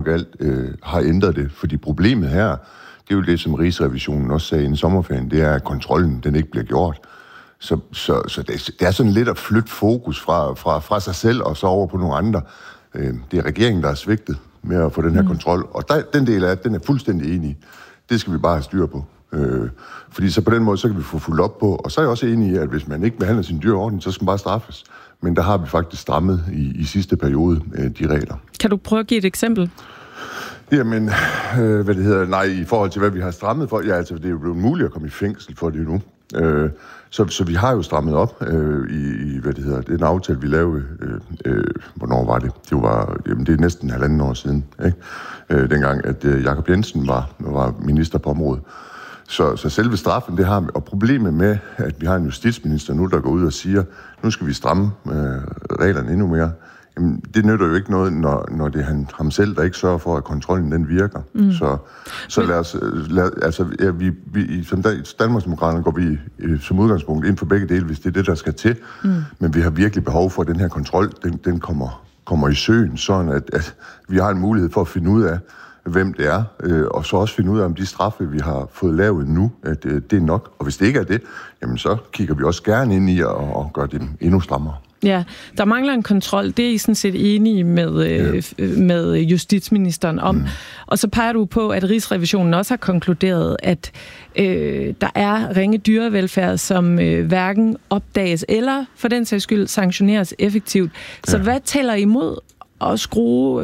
alt har ændret det. Fordi problemet her, det er jo det, som Rigsrevisionen også sagde inden sommerferien, det er, at kontrollen den ikke bliver gjort. Så det er sådan lidt at flytte fokus fra sig selv og så over på nogle andre. Det er regeringen, der er svigtet med at få den her kontrol. Og den del af den er fuldstændig enig i. Det skal vi bare have styr på. Fordi så på den måde, så kan vi få fuldt op på. Og så er jeg også enig i, at hvis man ikke behandler sin dyr ordentligt, så skal man bare straffes. Men der har vi faktisk strammet i sidste periode de regler. Kan du prøve at give et eksempel? Jamen, i forhold til, hvad vi har strammet for. Ja, altså, det er jo blevet muligt at komme i fængsel for det nu. Så vi har jo strammet op i den aftale, vi lavede. Hvornår var det? Det er næsten 1,5 år siden, ikke? Dengang, at Jakob Jensen var minister på området. Så selve straffen, det har vi. Og problemet med, at vi har en justitsminister nu, der går ud og siger, nu skal vi stramme reglerne endnu mere. Jamen, det nytter jo ikke noget, når det er ham selv, der ikke sørger for, at kontrollen den virker. Så lad os som Danmarksdemokraterne går vi som udgangspunkt ind for begge dele, hvis det er det, der skal til. Men vi har virkelig behov for, at den her kontrol, den kommer i søen, sådan at vi har en mulighed for at finde ud af, hvem det er, og så også finde ud af, om de straffe, vi har fået lavet nu, at det er nok. Og hvis det ikke er det, jamen så kigger vi også gerne ind i at gøre det endnu strammere. Ja, der mangler en kontrol. Det er I sådan set enige med justitsministeren om. Og så peger du på, at Rigsrevisionen også har konkluderet, at der er ringe dyrevelfærd, som hverken opdages eller for den sags skyld sanktioneres effektivt. Så hvad tæller imod at skrue,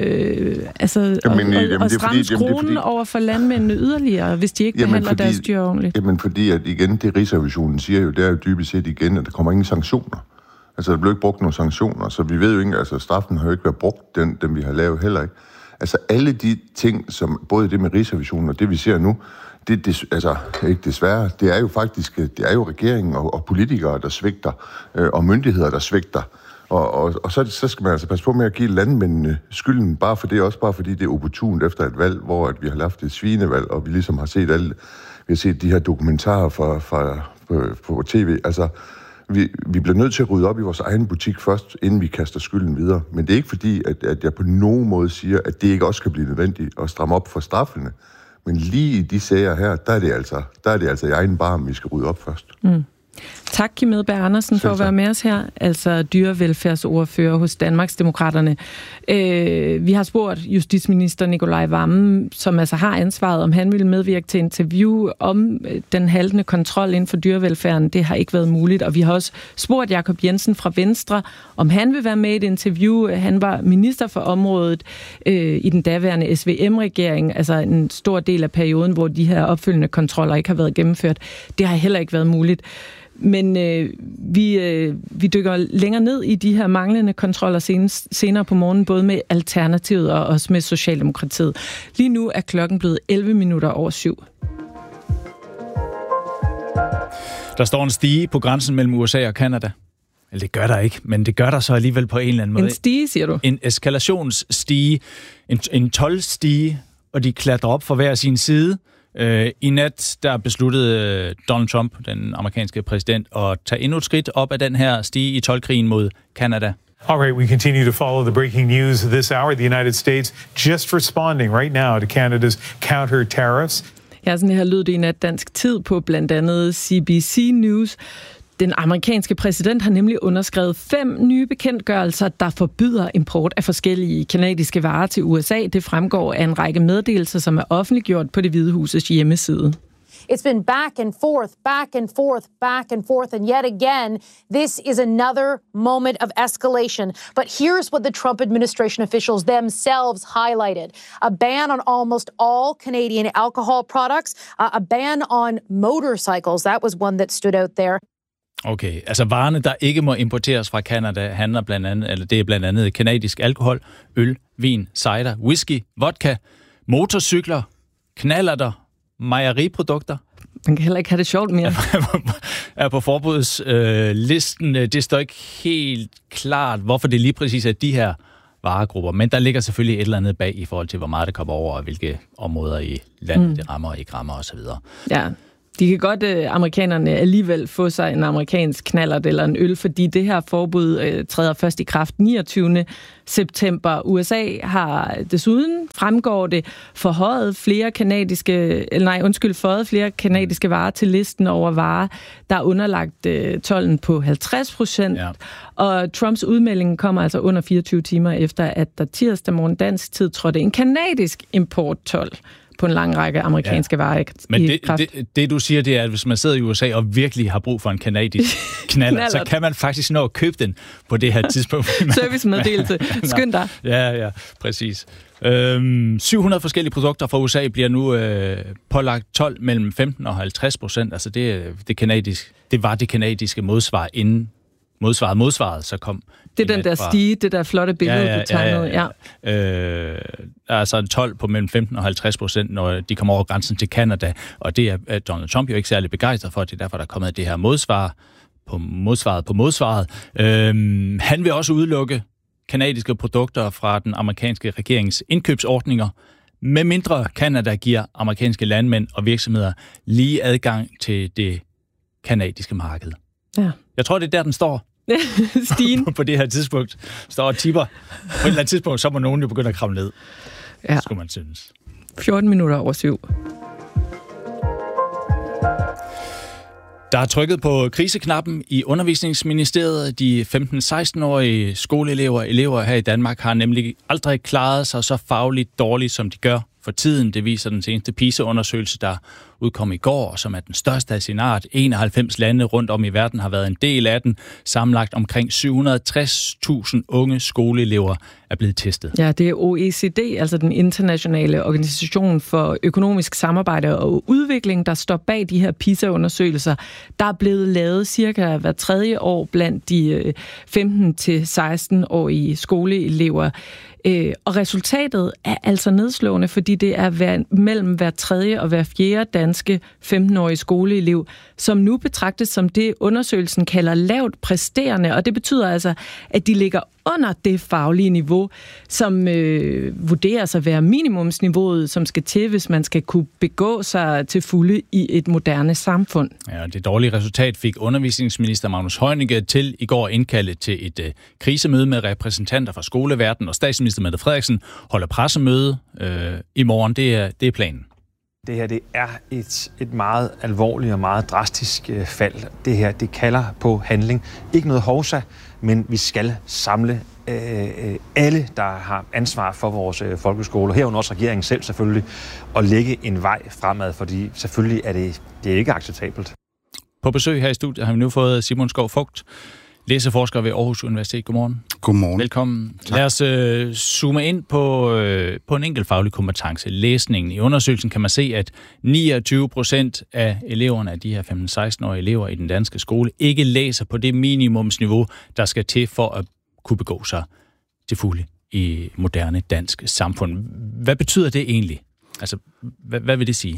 stramme skruen over for landmændene yderligere, hvis de ikke behandler deres dyr ordentligt? Jamen fordi, at igen, det Rigsrevisionen siger jo, det er jo dybest set igen, at der kommer ingen sanktioner. Altså, der blev ikke brugt nogle sanktioner, så vi ved jo ikke, altså straffen har jo ikke været brugt, dem vi har lavet heller ikke. Altså, alle de ting, som både det med Rigsrevisionen og det, vi ser nu, ikke desværre, det er jo faktisk, det er jo regeringen og politikere, der svigter, og myndigheder, der svigter. Og så skal man altså passe på med at give landmændene skylden, bare fordi det er opportunt efter et valg, hvor at vi har haft et svinevalg, og vi ligesom har set de her dokumentarer på tv. Altså, vi bliver nødt til at rydde op i vores egen butik først, inden vi kaster skylden videre. Men det er ikke fordi, at jeg på nogen måde siger, at det ikke også kan blive nødvendigt at stramme op for straffene. Men lige i de sager her, der er det altså i egen barm, vi skal rydde op først. Tak, Kim Edberg Andersen, for at være med os her, altså dyrevelfærdsordfører hos Danmarksdemokraterne. Vi har spurgt justitsminister Nicolai Wammen, som altså har ansvaret, om han ville medvirke til interview om den haltende kontrol inden for dyrevelfærden. Det har ikke været muligt, og vi har også spurgt Jakob Jensen fra Venstre, om han vil være med i et interview. Han var minister for området i den daværende SVM-regering, altså en stor del af perioden, hvor de her opfølgende kontroller ikke har været gennemført. Det har heller ikke været muligt. Men vi dykker længere ned i de her manglende kontroller senere på morgenen, både med Alternativet og også med Socialdemokratiet. Lige nu er klokken blevet 11:07. Der står en stige på grænsen mellem USA og Canada. Eller det gør der ikke, men det gør der så alligevel på en eller anden måde. En stige, siger du? En eskalationsstige, en toldstige, og de klatrer op for hver sin side. I nat, der besluttede Donald Trump, den amerikanske præsident, at tage endnu et skridt op af den her stige i toldkrigen mod Canada. All right, we continue to follow the breaking news this hour. The United States just responding right now to Canada's counter-tariffs. Ja, sådan her lød det i nat dansk tid på blandt andet CBC News. Den amerikanske præsident har nemlig underskrevet 5 nye bekendtgørelser, der forbyder import af forskellige canadiske varer til USA. Det fremgår af en række meddelelser, som er offentliggjort på Det Hvide Husets hjemmeside. It's been back and forth, back and forth, back and forth, and yet again, this is another moment of escalation. But here's what the Trump administration officials themselves highlighted. A ban on almost all Canadian alcohol products, a ban on motorcycles. That was one that stood out there. Okay, altså varerne, der ikke må importeres fra Canada, handler det er blandt andet kanadisk alkohol, øl, vin, cider, whisky, vodka, motorcykler, knallerter, mejeriprodukter. Man kan heller ikke have det sjovt mere. Er på forbudslisten. Det står ikke helt klart, hvorfor det lige præcis er de her varegrupper, men der ligger selvfølgelig et eller andet bag i forhold til, hvor meget det kommer over, og hvilke områder i landet det rammer og ikke rammer osv. Ja. De kan godt, amerikanerne, alligevel få sig en amerikansk knallert eller en øl, fordi det her forbud træder først i kraft 29. september. USA har desuden, fremgår det, forhøjet flere kanadiske varer til listen over varer, der er underlagt tolden på 50%. Ja. Og Trumps udmelding kommer altså under 24 timer efter, at der tirsdag morgen dansk tid trådte en kanadisk importtold på en lang række amerikanske varer. Men det du siger, det er, at hvis man sidder i USA og virkelig har brug for en kanadisk knaller, så kan man faktisk nå at købe den på det her tidspunkt. Servicemeddelelse. Skynd dig. Ja, præcis. 700 forskellige produkter fra USA bliver nu pålagt 12 mellem 15% og 50%. Altså det var det kanadiske modsvar inden modsvaret, så kom. Det er den der stige, det der flotte billede, du tegnede. Altså en 12 på mellem 15% og 50%, når de kommer over grænsen til Canada, og det er Donald Trump jo ikke særlig begejstret for, det er derfor, der er kommet det her modsvar på modsvaret. Han vil også udelukke kanadiske produkter fra den amerikanske regerings indkøbsordninger, med mindre Canada giver amerikanske landmænd og virksomheder lige adgang til det kanadiske marked. Ja. Jeg tror, det er der, den står. Stine. På det her tidspunkt står og tipper. På et eller andet tidspunkt, så må nogen jo begynde at kravle ned. Ja. Skulle man synes. 14 minutter over 7. Der er trykket på kriseknappen i Undervisningsministeriet. De 15-16-årige elever her i Danmark har nemlig aldrig klaret sig så fagligt dårligt, som de gør for tiden. Det viser den seneste PISA-undersøgelse, der udkom i går, og som er den største af sin art. 91 lande rundt om i verden har været en del af den. Sammenlagt omkring 760.000 unge skoleelever er blevet testet. Ja, det er OECD, altså den internationale organisation for økonomisk samarbejde og udvikling, der står bag de her PISA-undersøgelser. Der er blevet lavet cirka hver tredje år blandt de 15-16-årige skoleelever. Og resultatet er altså nedslående, fordi det er mellem hver tredje og hver fjerde danske 15-årige skoleelev, som nu betragtes som det, undersøgelsen kalder lavt præsterende, og det betyder altså, at de ligger under det faglige niveau, som vurderes at være minimumsniveauet, som skal til, hvis man skal kunne begå sig til fulde i et moderne samfund. Ja, det dårlige resultat fik undervisningsminister Magnus Heunicke til i går indkalde til et krisemøde med repræsentanter fra skoleverdenen, og statsminister Mette Frederiksen holder pressemøde i morgen. Det er planen. Det her, det er et meget alvorligt og meget drastisk fald. Det her, det kalder på handling. Ikke noget hovsa, men vi skal samle alle, der har ansvar for vores folkeskole, og herunder også regeringen selv selvfølgelig, og lægge en vej fremad, fordi selvfølgelig er det er ikke acceptabelt. På besøg her i studiet har vi nu fået Simon Skov Vogt, læseforsker ved Aarhus Universitet. Godmorgen. Godmorgen. Velkommen. Tak. Lad os zoome ind på en enkelt faglig kompetence, læsningen. I undersøgelsen kan man se, at 29% af eleverne af de her 15-16-årige elever i den danske skole ikke læser på det minimumsniveau, der skal til for at kunne begå sig til fulde i moderne dansk samfund. Hvad betyder det egentlig? Altså, hvad vil det sige?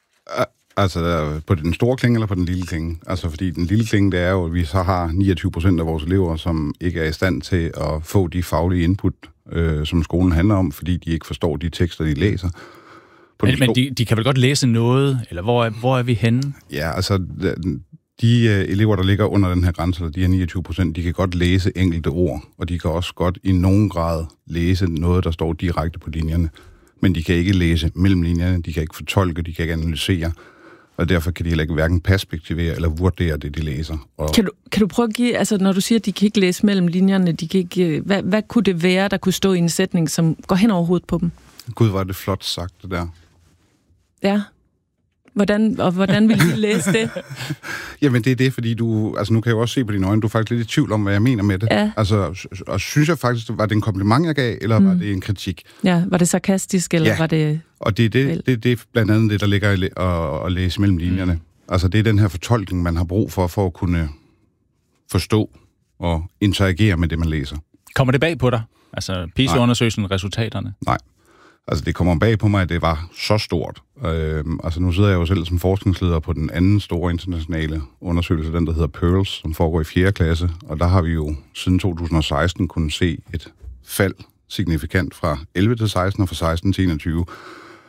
Altså på den store klinge eller på den lille klinge? Altså fordi den lille klinge, det er jo, at vi så har 29% af vores elever, som ikke er i stand til at få de faglige input, som skolen handler om, fordi de ikke forstår de tekster, de læser. Men de kan vel godt læse noget, eller hvor er vi henne? Ja, altså de elever, der ligger under den her grænse, eller de her 29%, de kan godt læse enkelte ord, og de kan også godt i nogen grad læse noget, der står direkte på linjerne. Men de kan ikke læse mellem linjerne, de kan ikke fortolke, de kan ikke analysere, og derfor kan de heller ikke hverken perspektivere eller vurdere det, de læser. Og kan du prøve at give, altså når du siger, at de kan ikke læse mellem linjerne, de kan ikke, hvad kunne det være, der kunne stå i en sætning, som går hen over hovedet på dem? Gud, var det flot sagt, det der. Ja. Hvordan vil I læse det? Jamen det er det, fordi nu kan jeg jo også se på dine øjne, du er faktisk lidt i tvivl om, hvad jeg mener med det. Ja. Altså, og synes jeg faktisk, var det en kompliment, jeg gav, eller var det en kritik? Ja, var det sarkastisk, eller var det... Og det er blandt andet det, der ligger at læse mellem linjerne. Altså det er den her fortolkning, man har brug for at kunne forstå og interagere med det, man læser. Kommer det bag på dig? Altså PISA-undersøgelsen, resultaterne? Nej. Altså, det kommer bag på mig, at det var så stort. Altså, nu sidder jeg jo selv som forskningsleder på den anden store internationale undersøgelse, den der hedder PEARLS, som foregår i 4. klasse, og der har vi jo siden 2016 kunnet se et fald signifikant fra 11 til 16 og fra 16 til 21.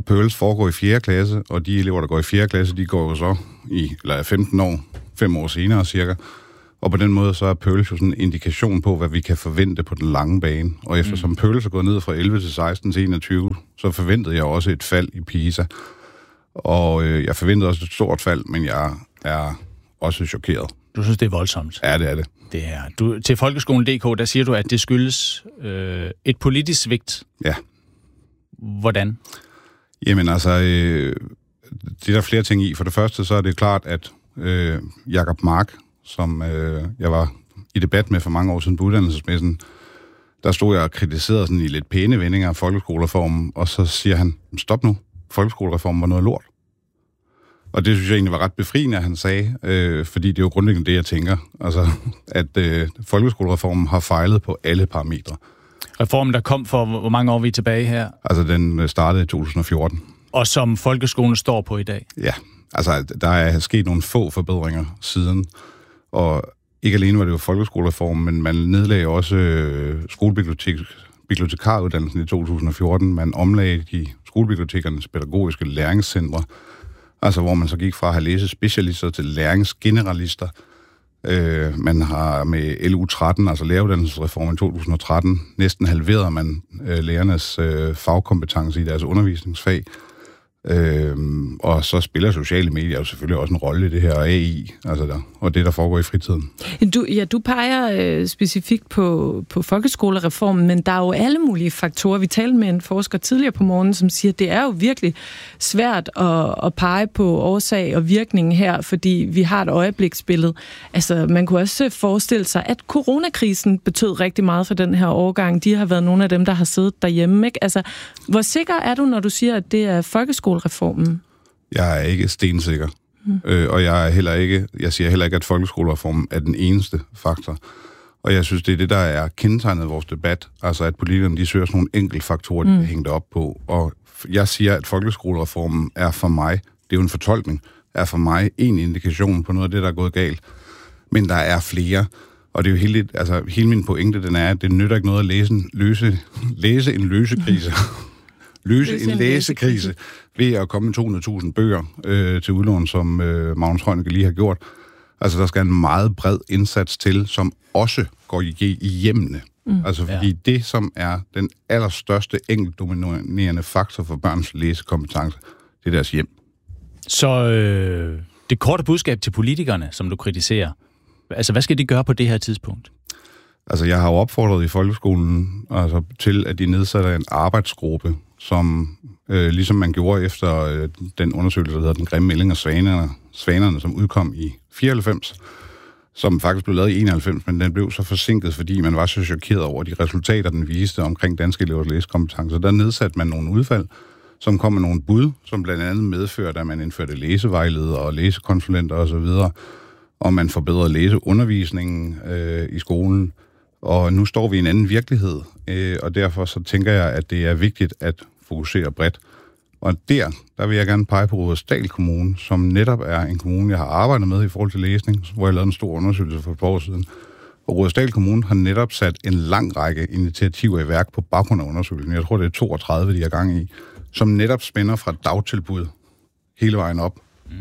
Og Pearls foregår i 4. klasse, og de elever, der går i 4. klasse, de går jo så er 15 år, 5 år senere cirka. Og på den måde, så er Pearls jo sådan en indikation på, hvad vi kan forvente på den lange bane. Og eftersom Pearls er gået ned fra 11 til 16 til 21, så forventede jeg også et fald i PISA. Og jeg forventede også et stort fald, men jeg er også chokeret. Du synes, det er voldsomt? Ja, det er det. Det er. Til Folkeskolen.dk, der siger du, at det skyldes et politisk svigt. Ja. Hvordan? Jamen altså, det er der flere ting i. For det første, så er det klart, at Jacob Mark, som jeg var i debat med for mange år siden på uddannelsesmessen, der stod jeg og kritiserede sådan i lidt pæne vendinger af folkeskolereformen, og så siger han, stop nu, folkeskolereformen var noget lort. Og det synes jeg egentlig var ret befriende, at han sagde, fordi det er jo grundlæggende det, jeg tænker. Altså, at folkeskolereformen har fejlet på alle parametre. Reformen, der kom for hvor mange år vi er tilbage her? Altså, den startede i 2014. Og som folkeskolen står på i dag? Ja, altså, der er sket nogle få forbedringer siden. Og ikke alene var det jo folkeskolereformen, men man nedlagde også skolebibliotekaruddannelsen i 2014. Man omlagde de skolebibliotekernes pædagogiske læringscentre, altså hvor man så gik fra at have læsespecialister til læringsgeneralister. Man har med LU13, altså læreruddannelsesreformen i 2013, næsten halveret man lærernes fagkompetence i deres undervisningsfag. Og så spiller sociale medier jo selvfølgelig også en rolle i det her AI, altså og det, der foregår i fritiden. Du peger specifikt på folkeskolereformen, men der er jo alle mulige faktorer. Vi talte med en forsker tidligere på morgenen, som siger, at det er jo virkelig svært at pege på årsag og virkning her, fordi vi har et øjebliksbillede. Altså, man kunne også forestille sig, at coronakrisen betød rigtig meget for den her årgang. De har været nogle af dem, der har siddet derhjemme, ikke? Altså, hvor sikker er du, når du siger, at det er folkeskolereformen? Jeg er ikke stensikker. Og jeg siger heller ikke, at folkeskolereformen er den eneste faktor. Og jeg synes, det er det, der er kendetegnet vores debat. Altså, at politikerne, de søger sådan nogle enkelte faktorer, de kan hænge det op på. Og jeg siger, at folkeskolereformen er for mig, det er jo en fortolkning, er for mig en indikation på noget af det, der er gået galt. Men der er flere. Og det er jo hele min pointe, den er, at det nytter ikke noget at læse en løsekrise. Løse en læsekrise ved at komme med 200.000 bøger til udlån, som Magnus Heunicke lige har gjort. Altså, der skal en meget bred indsats til, som også går i hjemmene. Altså, fordi det, som er den allerstørste enkeltdominerende faktor for børns læsekompetence, det er deres hjem. Så det korte budskab til politikerne, som du kritiserer, altså, hvad skal de gøre på det her tidspunkt? Altså, jeg har jo opfordret i folkeskolen til, at de nedsætter en arbejdsgruppe, som ligesom man gjorde efter den undersøgelse, der hedder Den grimme melding af svanerne, som udkom i 94, som faktisk blev lavet i 91, men den blev så forsinket, fordi man var så chokeret over de resultater, den viste omkring danske elevers læsekompetencer. Der nedsatte man nogle udfald, som kom med nogle bud, som blandt andet medførte, at man indførte læsevejledere og læsekonsulenter osv., og man forbedrede læseundervisningen i skolen. Og nu står vi i en anden virkelighed, og derfor så tænker jeg, at det er vigtigt at fokusere bredt. Og der vil jeg gerne pege på Rudersdal Kommune, som netop er en kommune, jeg har arbejdet med i forhold til læsning, hvor jeg lavede en stor undersøgelse for et par år siden. Og Rudersdal Kommune har netop sat en lang række initiativer i værk på baggrund af undersøgelsen. Jeg tror, det er 32, de er gang i, som netop spænder fra dagtilbud hele vejen op.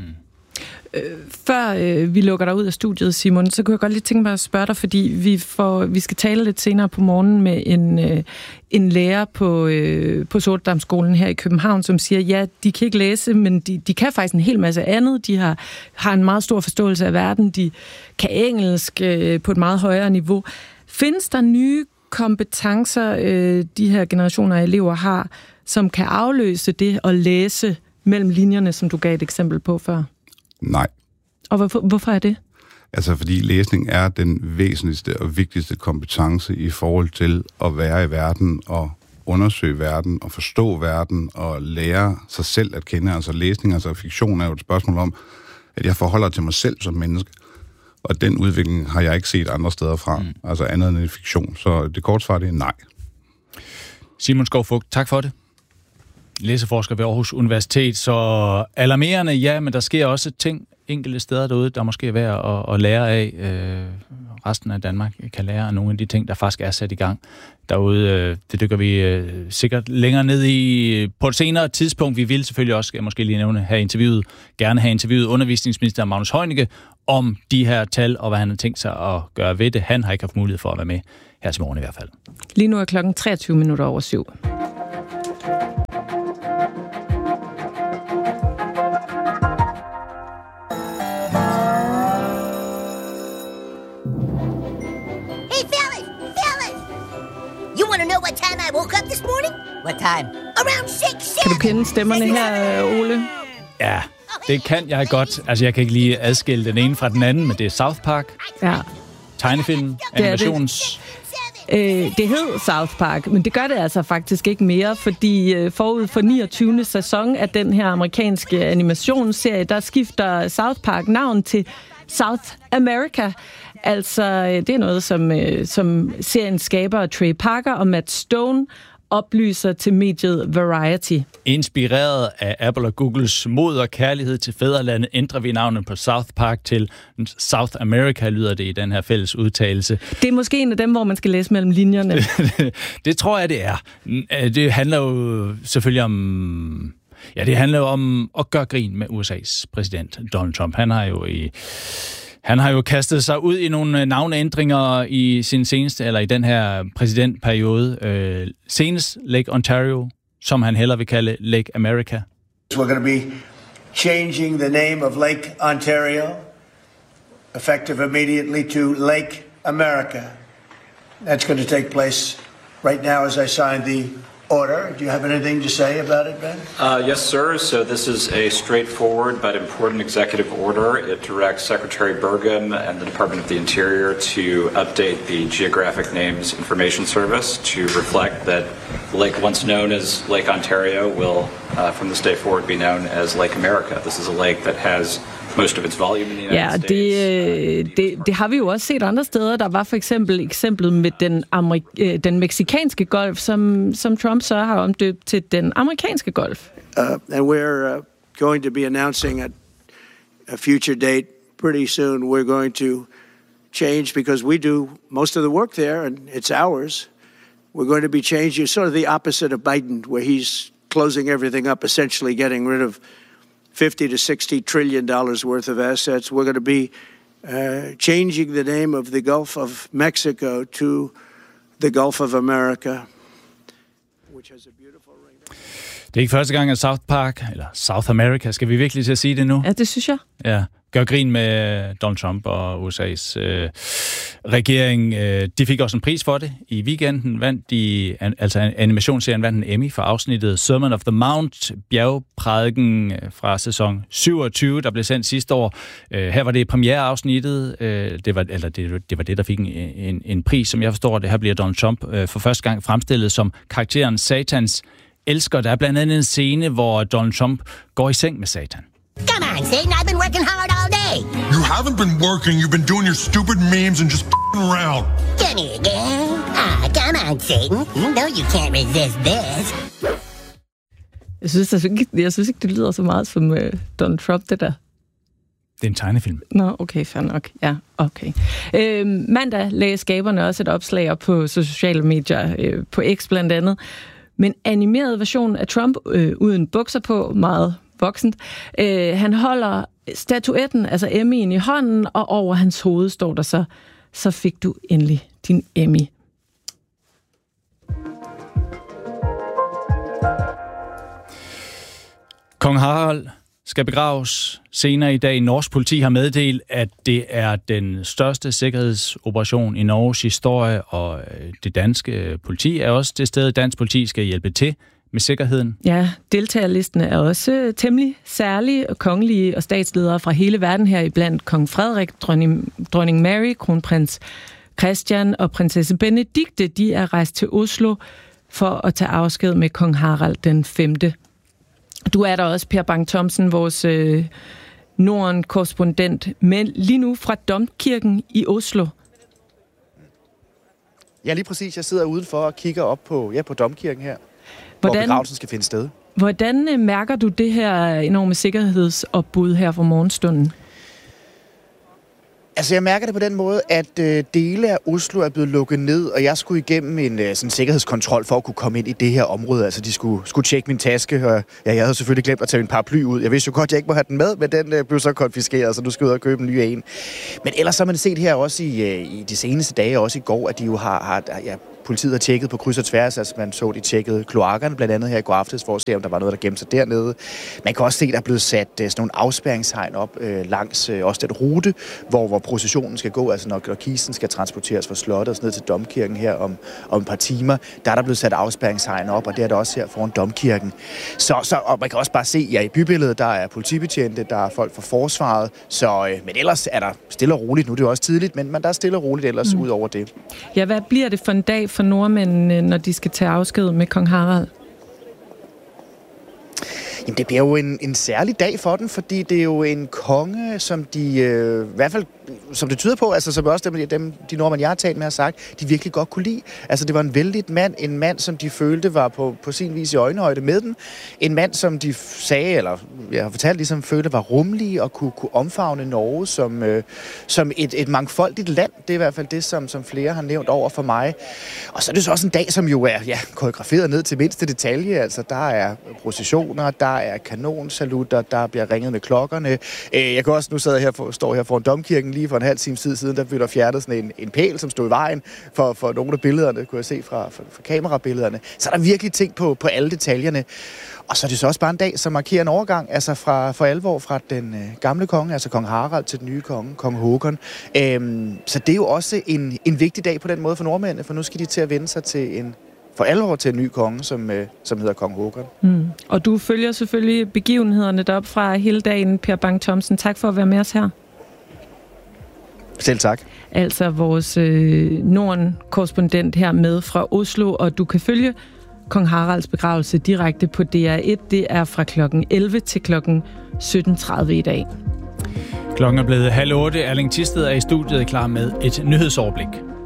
Før vi lukker dig ud af studiet, Simon, så kunne jeg godt lige tænke mig at spørge dig, fordi vi skal tale lidt senere på morgenen med en lærer på Sortedamskolen her i København, som siger, ja, de kan ikke læse, men de kan faktisk en hel masse andet. De har en meget stor forståelse af verden. De kan engelsk på et meget højere niveau. Findes der nye kompetencer, de her generationer af elever har, som kan afløse det at læse mellem linjerne, som du gav et eksempel på før? Nej. Og hvorfor er det? Altså, fordi læsning er den væsentligste og vigtigste kompetence i forhold til at være i verden og undersøge verden og forstå verden og lære sig selv at kende. Altså læsning, altså fiktion er jo et spørgsmål om, at jeg forholder til mig selv som menneske. Og den udvikling har jeg ikke set andre steder fra, altså andet end fiktion. Så det korte svar, det er nej. Simon Skov Fogt, tak for det. Læseforsker ved Aarhus Universitet, så alarmerende, ja, men der sker også ting enkelte steder derude, der måske er værd at lære af. Resten af Danmark kan lære af nogle af de ting, der faktisk er sat i gang derude. Det dykker vi sikkert længere ned i på et senere tidspunkt. Vi vil selvfølgelig også, måske lige nævne, gerne have interviewet undervisningsminister Magnus Heunicke om de her tal, og hvad han har tænkt sig at gøre ved det. Han har ikke haft mulighed for at være med her til morgen i hvert fald. Lige nu er klokken 23:07. I woke up this morning? What time? Around 6. Kan du kende stemmerne her, Ole? Ja, det kan jeg godt. Altså, jeg kan ikke lige adskille den ene fra den anden, men det er South Park. Ja. Tegnefilm, animations... Det hed South Park, men det gør det altså faktisk ikke mere, fordi forud for 29. sæson af den her amerikanske animationsserie, der skifter South Park navn til South America. Altså, det er noget, som seriens skabere Trey Parker og Matt Stone oplyser til mediet Variety. Inspireret af Apple og Googles mod og kærlighed til fædrelandet, ændrer vi navnet på South Park til South America, lyder det i den her fælles udtalelse. Det er måske en af dem, hvor man skal læse mellem linjerne. Det tror jeg, det er. Det handler jo selvfølgelig om... Ja, det handler jo om at gøre grin med USA's præsident Donald Trump. Han har jo kastet sig ud i nogle navneændringer i sin seneste, eller i den her præsidentperiode. Senest Lake Ontario, som han hellere vil kalde Lake America. We're going to be changing the name of Lake Ontario, effective immediately to Lake America. That's going to take place right now as I sign the order. Do you have anything to say about it, Ben? Yes, sir. So this is a straightforward but important executive order. It directs Secretary Burgum and the Department of the Interior to update the Geographic Names Information Service to reflect that the lake once known as Lake Ontario will, from this day forward, be known as Lake America. This is a lake that has most of its volume in the United States. Det har vi jo også set andre steder. Der var for eksemplet med den meksikanske golf, som Trump så har omdøbt til den amerikanske golf. And we're going to be announcing a future date pretty soon. We're going to change because we do most of the work there and it's ours. We're going to be changing sort of the opposite of Biden, where he's closing everything up, essentially getting rid of $50 to $60 trillion worth of assets. We're going to be changing the name of the Gulf of Mexico to the Gulf of America, which has a beautiful ring. Det er ikke første gang, at South Park, eller South America, skal vi virkelig til at sige det nu? Ja, det synes jeg. Ja, gør grin med Donald Trump og USA's regering. De fik også en pris for det. I weekenden vandt de, altså animationsserien vandt en Emmy for afsnittet Sermon of the Mount, bjergprædiken fra sæson 27, der blev sendt sidste år. Her var det premiereafsnittet. Det var det, der fik en pris, som jeg forstår. Det her bliver Donald Trump for første gang fremstillet som karakteren Satans elsker. Der er blandt andet en scene, hvor Donald Trump går i seng med Satan. Come on, Satan, I've been working hard all day. You haven't been working, you've been doing your stupid memes and just around. Come here, girl. Come on, Satan. You know you can't resist this. Jeg synes ikke, det lyder så meget som Donald Trump, det der. Det er en tegnefilm. Nå, okay, fair nok. Ja, okay. Mandag lagde skaberne også et opslag op på sociale medier, på X blandt andet, men animeret version af Trump uden bukser på, meget voksent. Han holder statuetten, altså Emmy'en, i hånden, og over hans hoved står der så fik du endelig din Emmy. Kong Harald skal begraves senere i dag. Norsk politi har meddelt, at det er den største sikkerhedsoperation i Norges historie, og det danske politi er også til stede. Dansk politi skal hjælpe til med sikkerheden. Ja, deltagerlisten er også temmelig særlige, og kongelige og statsledere fra hele verden, her iblandt kong Frederik, dronning Mary, kronprins Christian og prinsesse Benedikte. De er rejst til Oslo for at tage afsked med kong Harald den 5. Du er der også, Per Bang-Thomsen, vores Norden-korrespondent, men lige nu fra Domkirken i Oslo. Ja, lige præcis. Jeg sidder udenfor og kigger op på Domkirken her, hvor begravelsen skal finde sted. Hvordan mærker du det her enorme sikkerhedsopbud her fra morgenstunden? Altså, jeg mærker det på den måde, at dele af Oslo er blevet lukket ned, og jeg skulle igennem en sådan sikkerhedskontrol for at kunne komme ind i det her område. Altså, de skulle tjekke min taske, og jeg havde selvfølgelig glemt at tage min paraply ud. Jeg vidste jo godt, at jeg ikke må have den med, men den blev så konfiskeret, så nu skal jeg ud og købe en ny en. Men ellers har man set her også i de seneste dage, også i går, at de jo har politiet har tjekket på kryds og tværs, altså man så, de tjekkede kloakkerne blandt andet her i går aftes, for at se, om der var noget, der gemte sig dernede. Man kan også se, der er blevet sat sådan nogle afspærringshegn op langs også den rute, hvor processionen skal gå, altså når kisten skal transporteres fra slottet og ned til domkirken her om et par timer, der er der blevet sat afspærringshegn op, og det er der også her foran domkirken. Og man kan også bare se, i bybilledet, der er politibetjente, der er folk fra forsvaret, men ellers er der stille og roligt, nu er det jo også tidligt, men der er stille og roligt ellers ud over det. Ja, hvad bliver det for en dag for nordmændene, når de skal tage afsked med kong Harald? Jamen, det bliver jo en særlig dag for den, fordi det er jo en konge, som de i hvert fald, som det tyder på, altså som også de nordmænd, jeg har talt med, har sagt, de virkelig godt kunne lide. Altså, det var en vældig mand, en mand, som de følte var på sin vis i øjenhøjde med den. En mand, som de sagde, eller jeg har fortalt, ligesom følte var rummelig og kunne omfavne Norge som et mangfoldigt land. Det er i hvert fald det, som flere har nævnt over for mig. Og så er det så også en dag, som jo er koreograferet ned til mindste detalje. Altså, der er processioner, der er kanonsalutter, der bliver ringet med klokkerne. Jeg kan også, nu står her foran domkirken lige for en halv time siden, der blev der fjernet sådan en pæl, som stod i vejen for nogle af billederne, kunne jeg se fra kamerabillederne. Så er der virkelig ting på alle detaljerne. Og så er det så også bare en dag, som markerer en overgang, altså for alvor fra den gamle konge, altså kong Harald, til den nye konge, kong Håkon. Så det er jo også en vigtig dag på den måde for nordmændene, for nu skal de til at vende sig til en ny konge, som hedder kong Håkon. Og du følger selvfølgelig begivenhederne deroppe fra hele dagen, Per Bang-Thomsen. Tak for at være med os her. Selv tak. Altså vores Norden-korrespondent her med fra Oslo, og du kan følge kong Haralds begravelse direkte på DR1. Det er fra klokken 11 til klokken 17.30 i dag. Klokken er blevet 7:30. Erling Thisted er i studiet klar med et nyhedsoverblik.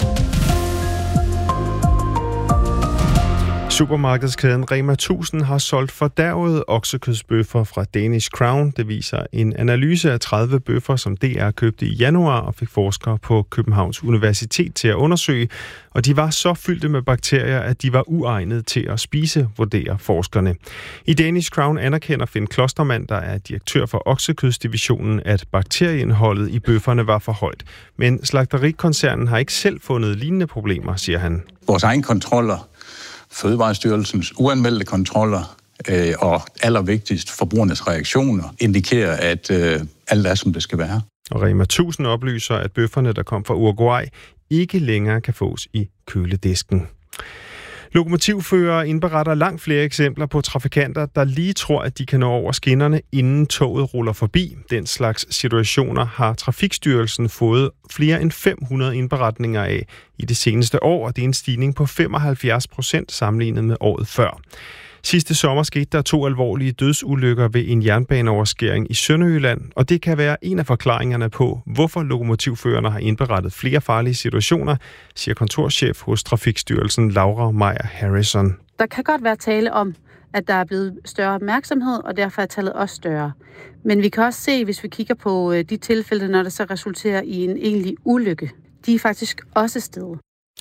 Supermarkedskæden Rema 1000 har solgt fordærvede oksekødsbøffer fra Danish Crown. Det viser en analyse af 30 bøffer, som DR købte i januar og fik forskere på Københavns Universitet til at undersøge. Og de var så fyldte med bakterier, at de var uegnet til at spise, vurderer forskerne. I Danish Crown anerkender Finn Klostermann, der er direktør for oksekødsdivisionen, at bakterieindholdet i bøfferne var for højt. Men slagterikoncernen har ikke selv fundet lignende problemer, siger han. Vores egen kontroller, Fødevarestyrelsens uanmeldte kontroller og allervigtigst forbrugernes reaktioner indikerer, at alt er, som det skal være. Og Rema 1000 oplyser, at bøfferne, der kom fra Uruguay, ikke længere kan fås i køledisken. Lokomotivførere indberetter langt flere eksempler på trafikanter, der lige tror, at de kan nå over skinnerne, inden toget ruller forbi. Den slags situationer har Trafikstyrelsen fået flere end 500 indberetninger af i det seneste år, og det er en stigning på 75% sammenlignet med året før. Sidste sommer skete der 2 alvorlige dødsulykker ved en jernbaneoverskæring i Sønderjylland, og det kan være en af forklaringerne på, hvorfor lokomotivførerne har indberettet flere farlige situationer, siger kontorchef hos Trafikstyrelsen Laura Meyer Harrison. Der kan godt være tale om, at der er blevet større opmærksomhed, og derfor er tallet også større. Men vi kan også se, hvis vi kigger på de tilfælde, når det så resulterer i en egentlig ulykke, de er faktisk også steget.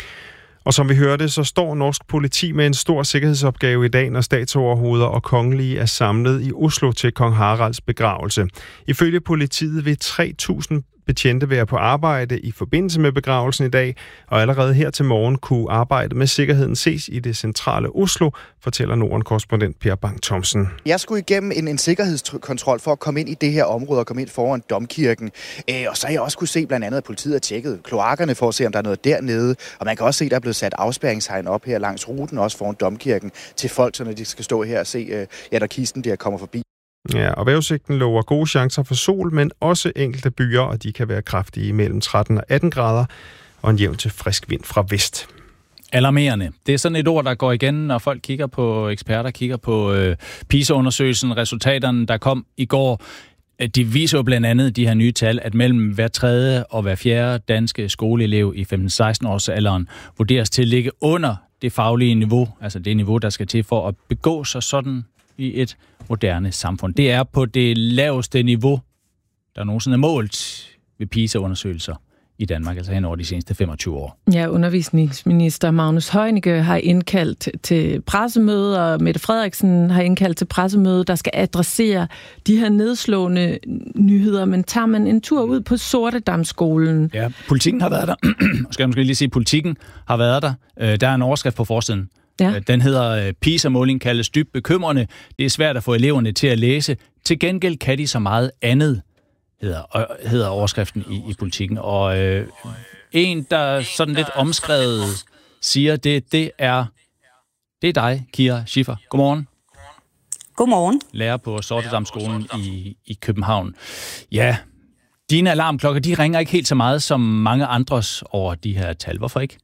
Og som vi hørte, så står norsk politi med en stor sikkerhedsopgave i dag, når statsoverhoveder og kongelige er samlet i Oslo til kong Haralds begravelse. Ifølge politiet vil 3.000 betjente være på arbejde i forbindelse med begravelsen i dag, og allerede her til morgen kunne arbejdet med sikkerheden ses i det centrale Oslo, fortæller Norden-korrespondent Per Bang-Thomsen. Jeg skulle igennem en sikkerhedskontrol for at komme ind i det her område og komme ind foran domkirken. Og så har jeg også kunne se blandt andet, at politiet har tjekket kloakkerne for at se, om der er noget dernede. Og man kan også se, at der er blevet sat afspærringshegn op her langs ruten, også foran domkirken, til folk, så når de skal stå her og se, når kisten der kommer forbi. Ja, og vejrudsigten lover gode chancer for sol, men også enkelte byer, og de kan være kraftige mellem 13 og 18 grader, og en jævn til frisk vind fra vest. Alarmerende. Det er sådan et ord, der går igen, når folk kigger på eksperter, kigger på PISA-undersøgelsen, resultaterne, der kom i går. De viser jo blandt andet de her nye tal, at mellem hver tredje og hver fjerde danske skoleelev i 15-16 års alderen vurderes til at ligge under det faglige niveau, altså det niveau, der skal til for at begå sig sådan i et moderne samfund. Det er på det laveste niveau, der nogensinde er målt ved PISA-undersøgelser i Danmark, altså hen over de seneste 25 år. Ja, undervisningsminister Magnus Heunicke har indkaldt til pressemøde, og Mette Frederiksen har indkaldt til pressemøde, der skal adressere de her nedslående nyheder. Men tager man en tur ud på Sortedamskolen? Ja, Politikken har været der. Skal jeg måske lige sige, Politikken har været der. Der er en overskrift på forsiden. Ja. Den hedder PISA-måling kaldes dybt bekymrende. Det er svært at få eleverne til at læse. Til gengæld kan de så meget andet, hedder overskriften i Politikken. Og en, der sådan lidt omskrevet siger, det er dig, Kira Schiffer. Godmorgen. Godmorgen. Lærer på Sortedamskolen i København. Ja, dine alarmklokker, de ringer ikke helt så meget som mange andres over de her tal. Hvorfor ikke?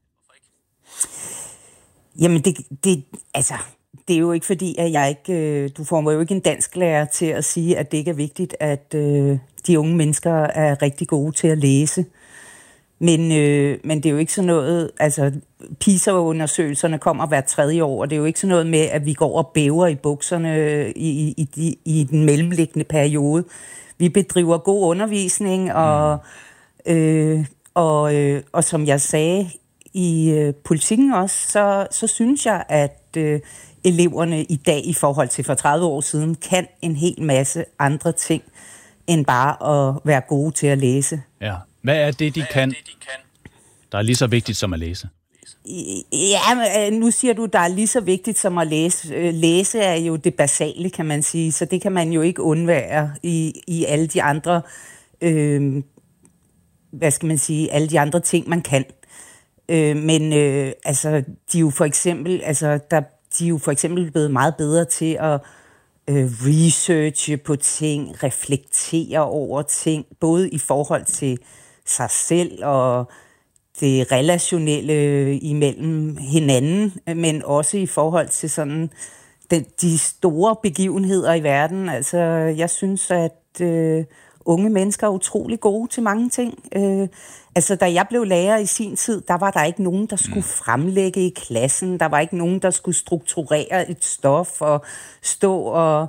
Jamen, det er jo ikke fordi, at jeg ikke... Du får mig jo ikke en dansklærer til at sige, at det ikke er vigtigt, at de unge mennesker er rigtig gode til at læse. Men det er jo ikke sådan noget... Altså, PISA-undersøgelserne kommer hvert 3. år, og det er jo ikke sådan noget med, at vi går og bæver i bukserne i den mellemliggende periode. Vi bedriver god undervisning, og som jeg sagde i Politikken også, så synes jeg, at eleverne i dag i forhold til for 30 år siden kan en hel masse andre ting, end bare at være gode til at læse. Ja. Hvad er det, de kan, der er lige så vigtigt som at læse? Ja, nu siger du, der er lige så vigtigt som at læse. Læse er jo det basale, kan man sige, så det kan man jo ikke undvære i alle de andre, alle de andre ting, man kan. Men de er jo for eksempel blevet meget bedre til at researche på ting, reflektere over ting, både i forhold til sig selv og det relationelle imellem hinanden, men også i forhold til sådan de store begivenheder i verden. Altså, jeg synes, at unge mennesker er utrolig gode til mange ting. Da jeg blev lærer i sin tid, der var der ikke nogen, der skulle fremlægge i klassen. Der var ikke nogen, der skulle strukturere et stof og stå og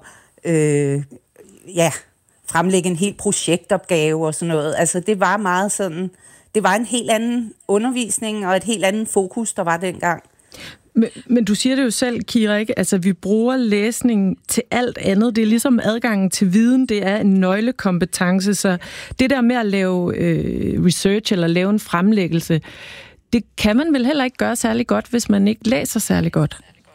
fremlægge en hel projektopgave og sådan noget. Altså, det var meget sådan... Det var en helt anden undervisning og et helt andet fokus, der var dengang. Men du siger det jo selv, Kira, ikke? Altså, vi bruger læsning til alt andet. Det er ligesom adgangen til viden, det er en nøglekompetence. Så det der med at lave research eller lave en fremlæggelse, det kan man vel heller ikke gøre særlig godt, hvis man ikke læser særlig godt?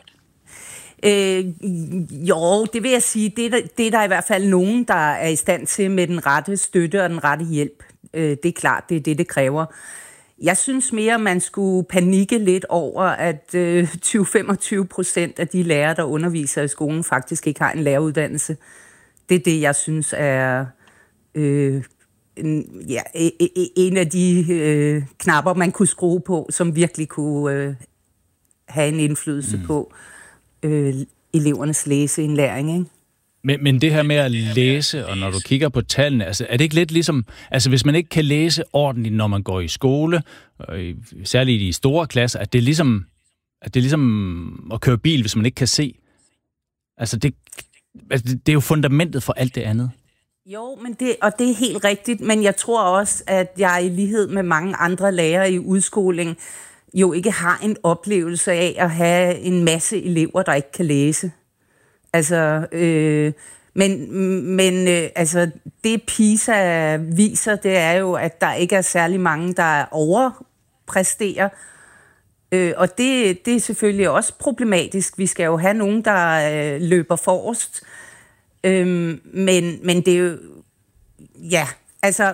Jo, det vil jeg sige. Det er der i hvert fald nogen, der er i stand til med den rette støtte og den rette hjælp. Det er klart, det kræver. Jeg synes mere, man skulle panikke lidt over, at 20-25% af de lærere, der underviser i skolen, faktisk ikke har en læreruddannelse. Det er det, jeg synes er en af de knapper, man kunne skrue på, som virkelig kunne have en indflydelse på elevernes læseindlæring, ikke? Men det her med at læse, og når du kigger på tallene, altså, er det ikke lidt ligesom, altså hvis man ikke kan læse ordentligt, når man går i skole, og særligt i de store klasser, at det er ligesom at køre bil, hvis man ikke kan se? Altså det er jo fundamentet for alt det andet. Jo, men det er helt rigtigt, men jeg tror også, at jeg i lighed med mange andre lærere i udskoling, jo ikke har en oplevelse af at have en masse elever, der ikke kan læse. Altså, det PISA viser, det er jo, at der ikke er særlig mange, der overpræsterer. Og det er selvfølgelig også problematisk. Vi skal jo have nogen, der løber forrest. Men det er jo... Ja, altså...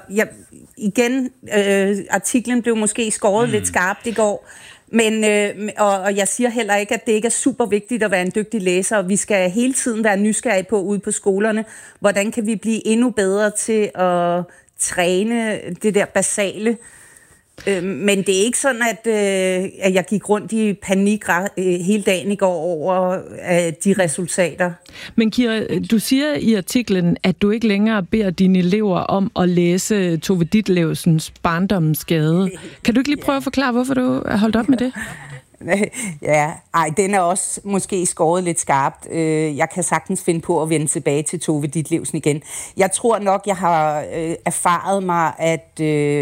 artiklen blev måske skåret lidt skarpt i går. Men, og jeg siger heller ikke, at det ikke er super vigtigt at være en dygtig læser, og vi skal hele tiden være nysgerrige på ude på skolerne, hvordan kan vi blive endnu bedre til at træne det der basale. Men det er ikke sådan, at jeg gik rundt i panik hele dagen i går over de resultater. Men Kira, du siger i artiklen, at du ikke længere beder dine elever om at læse Tove Ditlevsens Barndommens Gade. Kan du ikke lige prøve at forklare, hvorfor du har holdt op med det? Ja, den er også måske skåret lidt skarpt. Jeg kan sagtens finde på at vende tilbage til Tove Ditlevsen igen. Jeg tror nok, jeg har erfaret mig, at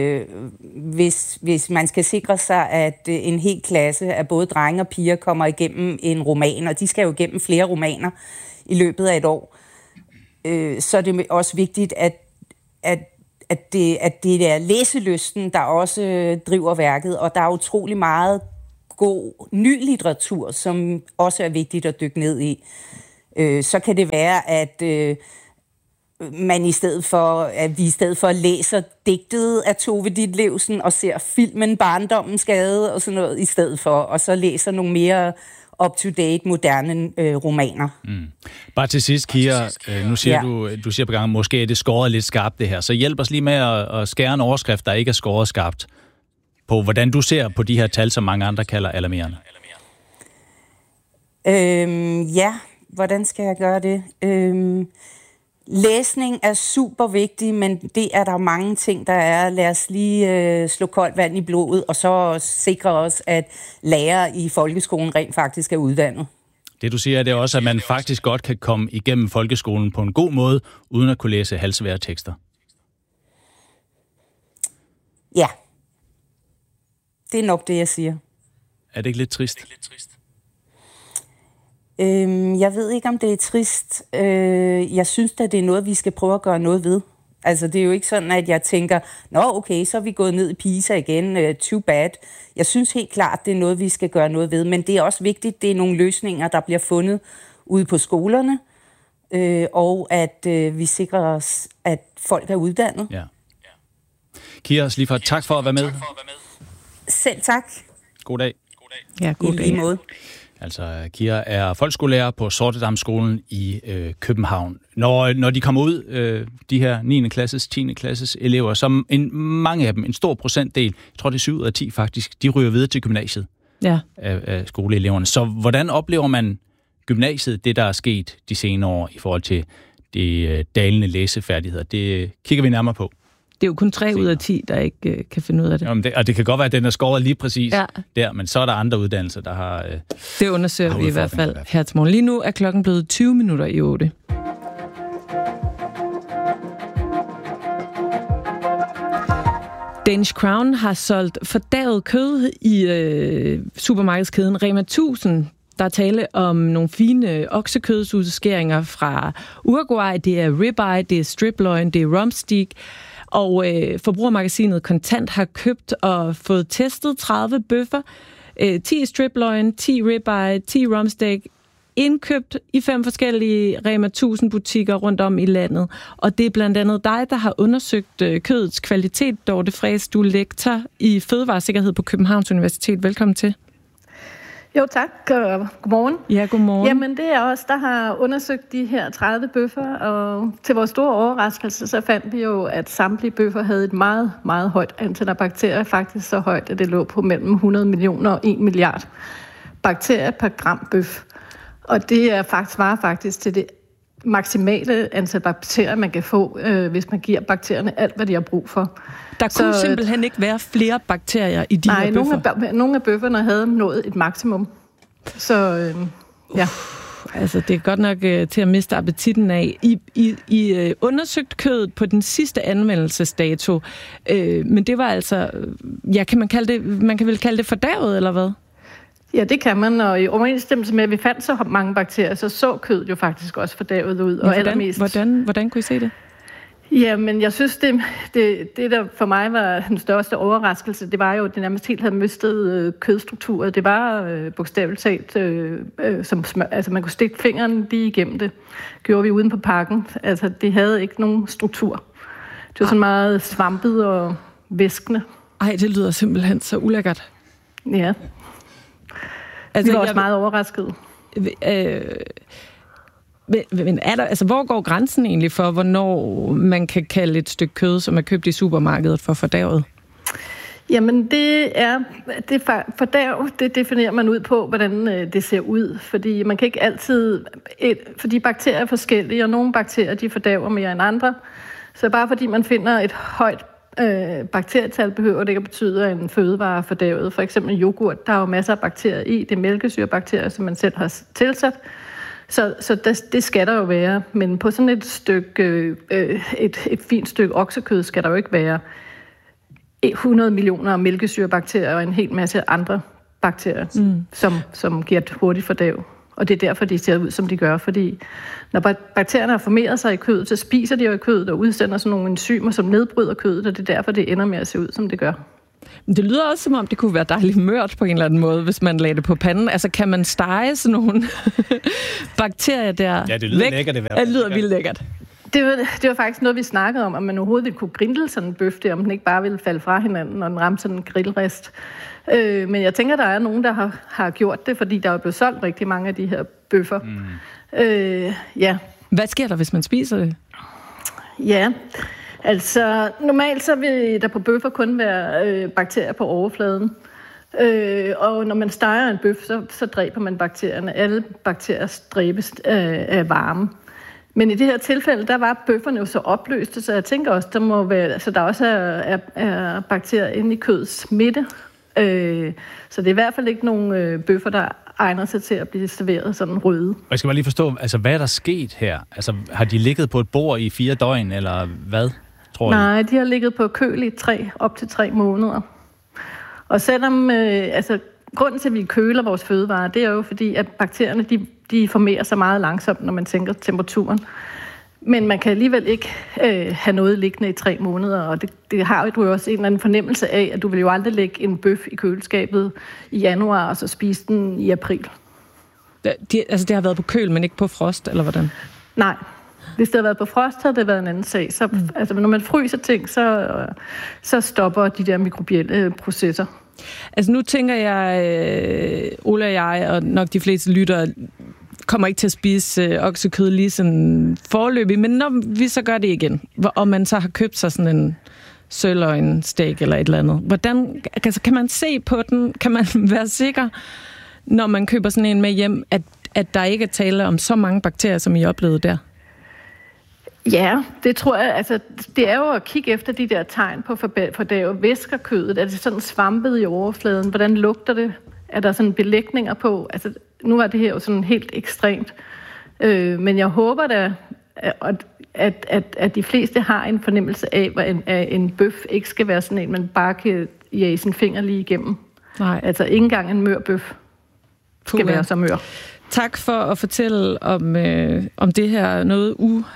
hvis man skal sikre sig, at en hel klasse af både drenge og piger kommer igennem en roman, og de skal jo igennem flere romaner i løbet af et år, så er det også vigtigt, at det er læselysten, der også driver værket, og der er utrolig meget god ny litteratur, som også er vigtigt at dykke ned i. Så kan det være, at vi i stedet for læser digtet af Tove Ditlevsen og ser filmen Barndommens Gade og sådan noget i stedet for, og så læser nogle mere up-to-date, moderne romaner. Bare til sidst, Kira, nu siger du siger på gang, måske er det skåret lidt skarpt det her, så hjælp os lige med at skære en overskrift, der ikke er skåret skarpt, på hvordan du ser på de her tal, som mange andre kalder alarmerende. Ja, hvordan skal jeg gøre det? Læsning er super vigtig, men det er der mange ting, der er. Lad os lige slå koldt vand i blodet, og så sikre os, at lærere i folkeskolen rent faktisk er uddannet. Det du siger, det er også, at man faktisk godt kan komme igennem folkeskolen på en god måde, uden at kunne læse halvsvære tekster. Ja. Det er nok det, jeg siger. Er det ikke lidt trist? Jeg ved ikke, om det er trist. Jeg synes da, det er noget, vi skal prøve at gøre noget ved. Altså, det er jo ikke sådan, at jeg tænker, nå, okay, så er vi gået ned i PISA igen, too bad. Jeg synes helt klart, det er noget, vi skal gøre noget ved, men det er også vigtigt, det er nogle løsninger, der bliver fundet ude på skolerne, og at vi sikrer os, at folk er uddannet. Ja. Kira Sliffert, tak for at være med. Selv tak. God dag. Ja, god dag. I lige måde. Altså, Kira er folkeskolelærer på Sortedamskolen i København. Når de kommer ud, de her 9. klasses, 10. klasses elever, som mange af dem, en stor procentdel, jeg tror det er 7 ud af 10 faktisk, de ryger videre til gymnasiet af skoleeleverne. Så hvordan oplever man gymnasiet, det der er sket de senere år i forhold til de dalende læsefærdigheder? Det kigger vi nærmere på. Det er jo kun 3 ud af 10, der ikke kan finde ud af det. Jamen og det kan godt være, at den er skåret lige præcis der, men så er der andre uddannelser, der har det undersøger vi i hvert fald her til morgen. Lige nu er klokken blevet 20 minutter i 8. Danish Crown har solgt fordærvet kød i supermarkedskæden Rema 1000. Der er tale om nogle fine oksekødsudskæringer fra Uruguay. Det er ribeye, det er striploin, det er rumsteak. Og forbrugermagasinet Kontant har købt og fået testet 30 bøffer, 10 striploin, 10 ribeye, 10 rumsteak, indkøbt i 5 forskellige Rema 1000 butikker rundt om i landet. Og det er blandt andet dig, der har undersøgt kødets kvalitet. Dorte Friis, du er lektor i fødevaresikkerhed på Københavns Universitet. Velkommen til. Jo, tak. Godmorgen. Ja, godmorgen. Jamen, det er os, der har undersøgt de her 30 bøffer, og til vores store overraskelse, så fandt vi jo, at samtlige bøffer havde et meget, meget højt antal af bakterier, faktisk så højt, at det lå på mellem 100 millioner og 1 milliard bakterier per gram bøf. Og det er svarer faktisk til det maksimale antal bakterier, man kan få, hvis man giver bakterierne alt, hvad de har brug for. Der kunne simpelthen ikke være flere bakterier i de her bøffer? Nej, nogle af bøfferne havde nået et maksimum. Så ja. Altså, det er godt nok til at miste appetitten af. I undersøgt kødet på den sidste anvendelsesdato, men det var altså, man kan vel kalde det fordærvet, eller hvad? Ja, det kan man, og i overensstemmelse med, at vi fandt så mange bakterier, så kødet jo faktisk også fordærvet ud. Og hvordan kunne I se det? Jamen, jeg synes, det der for mig var den største overraskelse, det var jo, at det nærmest helt havde mistet kødstrukturer. Det var bogstaveligt talt som smør. Altså, man kunne stikke fingeren lige igennem det. Gjorde vi uden på pakken. Altså, det havde ikke nogen struktur. Det var sådan meget svampet og væskende. Ej, det lyder simpelthen så ulækkert. Ja. Altså, vi var også meget overrasket. Men hvor går grænsen egentlig for, hvornår man kan kalde et stykke kød, som er købt i supermarkedet, for fordærvet? Jamen, fordærv, det definerer man ud på, hvordan det ser ud. Fordi man kan ikke altid... Fordi bakterier er forskellige, og nogle bakterier, de fordærver mere end andre. Så bare fordi man finder et højt bakterietal behøver det ikke at betyde, at en fødevare er fordærvet. For eksempel yoghurt, der er jo masser af bakterier i. Det er mælkesyrebakterier, som man selv har tilsat. Så det skal der jo være. Men på sådan et stykke, et fint stykke oksekød skal der jo ikke være 100 millioner mælkesyrebakterier og en hel masse andre bakterier, som giver et hurtigt fordærv. Og det er derfor, de ser ud, som de gør. Fordi når bakterierne har formeret sig i kødet, så spiser de jo i kødet og udsender sådan nogle enzymer, som nedbryder kødet, og det er derfor, det ender med at se ud, som det gør. Men det lyder også, som om det kunne være dejligt mørt på en eller anden måde, hvis man lagde det på panden. Altså, kan man stege sådan nogle bakterier der? Ja, det lyder lækkert. Det lyder vildt lækkert. Det var faktisk noget, vi snakkede om man overhovedet ville kunne grille sådan en bøf der, om den ikke bare ville falde fra hinanden, når den ramte sådan en grillrest. Men jeg tænker, der er nogen, der har gjort det, fordi der er blevet solgt rigtig mange af de her bøffer. Ja. Hvad sker der, hvis man spiser det? Ja, altså normalt så vil der på bøffer kun være bakterier på overfladen. Og når man steger en bøf, så dræber man bakterierne. Alle bakterier dræbes af varme. Men i det her tilfælde, der var bøfferne jo så opløste, så jeg tænker også, der må være, altså der også er bakterier inde i kødets midte. Så det er i hvert fald ikke nogen bøffer, der egner sig til at blive serveret sådan røde. Og jeg skal bare lige forstå, altså hvad er der sket her? Altså har de ligget på et bord i 4 døgn, eller hvad, tror jeg? Nej, de har ligget på køl i op til 3 måneder. Og selvom, grunden til, at vi køler vores fødevarer, det er jo fordi, at bakterierne, de formerer sig meget langsomt, når man tænker temperaturen. Men man kan alligevel ikke have noget liggende i 3 måneder, og det har du jo også en eller anden fornemmelse af, at du vil jo aldrig lægge en bøf i køleskabet i januar, og så spise den i april. Det har været på køl, men ikke på frost, eller hvordan? Nej. Hvis det havde været på frost, havde det været en anden sag. Så, altså, når man fryser ting, så stopper de der mikrobielle processer. Altså nu tænker jeg, Ole og jeg, og nok de fleste lyttere, kommer ikke til at spise oksekød lige sådan foreløbig, men når vi så gør det igen, og man så har købt sig sådan en søløjen steak eller et eller andet, hvordan, altså, kan man se på den? Kan man være sikker, når man køber sådan en med hjem, at der ikke er tale om så mange bakterier, som I oplevede der? Ja, det tror jeg. Altså, det er jo at kigge efter de der tegn på fordærv. Væsker kødet? Er det sådan svampet i overfladen? Hvordan lugter det? Er der sådan belægninger på? Altså, nu er det her jo sådan helt ekstremt. Men jeg håber da, at de fleste har en fornemmelse af, at en bøf ikke skal være sådan en, man bare kan jage sin finger lige igennem. Nej. Altså, ikke engang en mør bøf skal være så mør. Tak for at fortælle om det her noget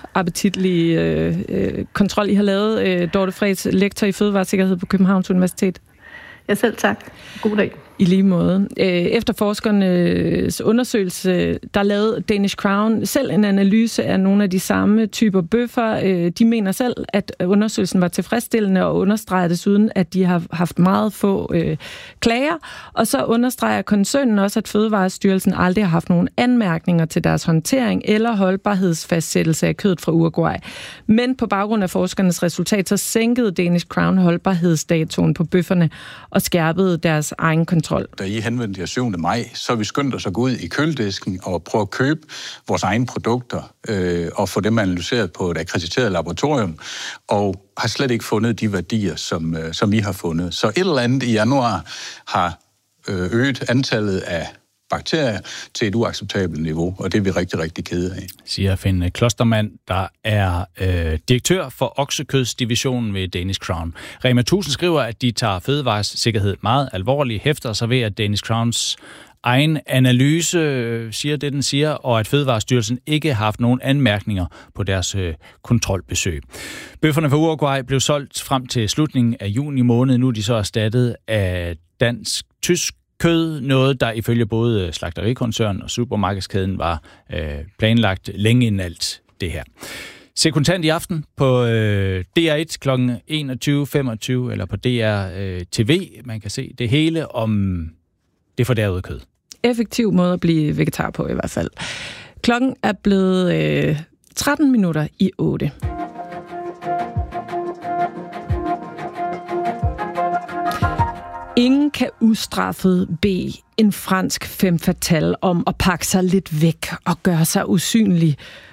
uappetitlige kontrol, I har lavet. Dorte Freeds, lektor i fødevaresikkerhed på Københavns Universitet. Ja, selv tak. God dag. I lige måde. Efter forskernes undersøgelse, der lavede Danish Crown selv en analyse af nogle af de samme typer bøffer. De mener selv, at undersøgelsen var tilfredsstillende og understreger desuden, at de har haft meget få klager. Og så understreger koncernen også, at Fødevarestyrelsen aldrig har haft nogen anmærkninger til deres håndtering eller holdbarhedsfastsættelse af kødet fra Uruguay. Men på baggrund af forskernes resultat, så sænkede Danish Crown holdbarhedsdatoen på bøfferne og skærpede deres egen kontrol. Da I henvendte jer 7. maj, så vi skyndte os at gå ud i køledisken og prøve at købe vores egne produkter og få dem analyseret på et akkrediteret laboratorium, og har slet ikke fundet de værdier, som I har fundet. Så et eller andet i januar har øget antallet af bakterier til et uacceptabelt niveau, og det er vi rigtig, rigtig kede af. Siger Finn Klostermand, der er direktør for oksekødsdivisionen ved Danish Crown. Rema 1000 skriver, at de tager fødevaresikkerhed meget alvorligt, hæfter sig ved, at Danish Crowns egen analyse siger det, den siger, og at Fødevarestyrelsen ikke har haft nogen anmærkninger på deres kontrolbesøg. Bøfferne fra Uruguay blev solgt frem til slutningen af juni måned. Nu er de så erstattet af dansk-tysk kød, noget der ifølge både slagterikoncernen og supermarkedskæden var planlagt længe inden alt det her. Se Kontant i aften på DR1 kl. 21.25 eller på DR TV. Man kan se det hele om det fordærvede kød. Effektiv måde at blive vegetar på i hvert fald. Klokken er blevet 13 minutter i 8. Ingen kan ustraffet bede en fransk femme fatale om at pakke sig lidt væk og gøre sig usynlig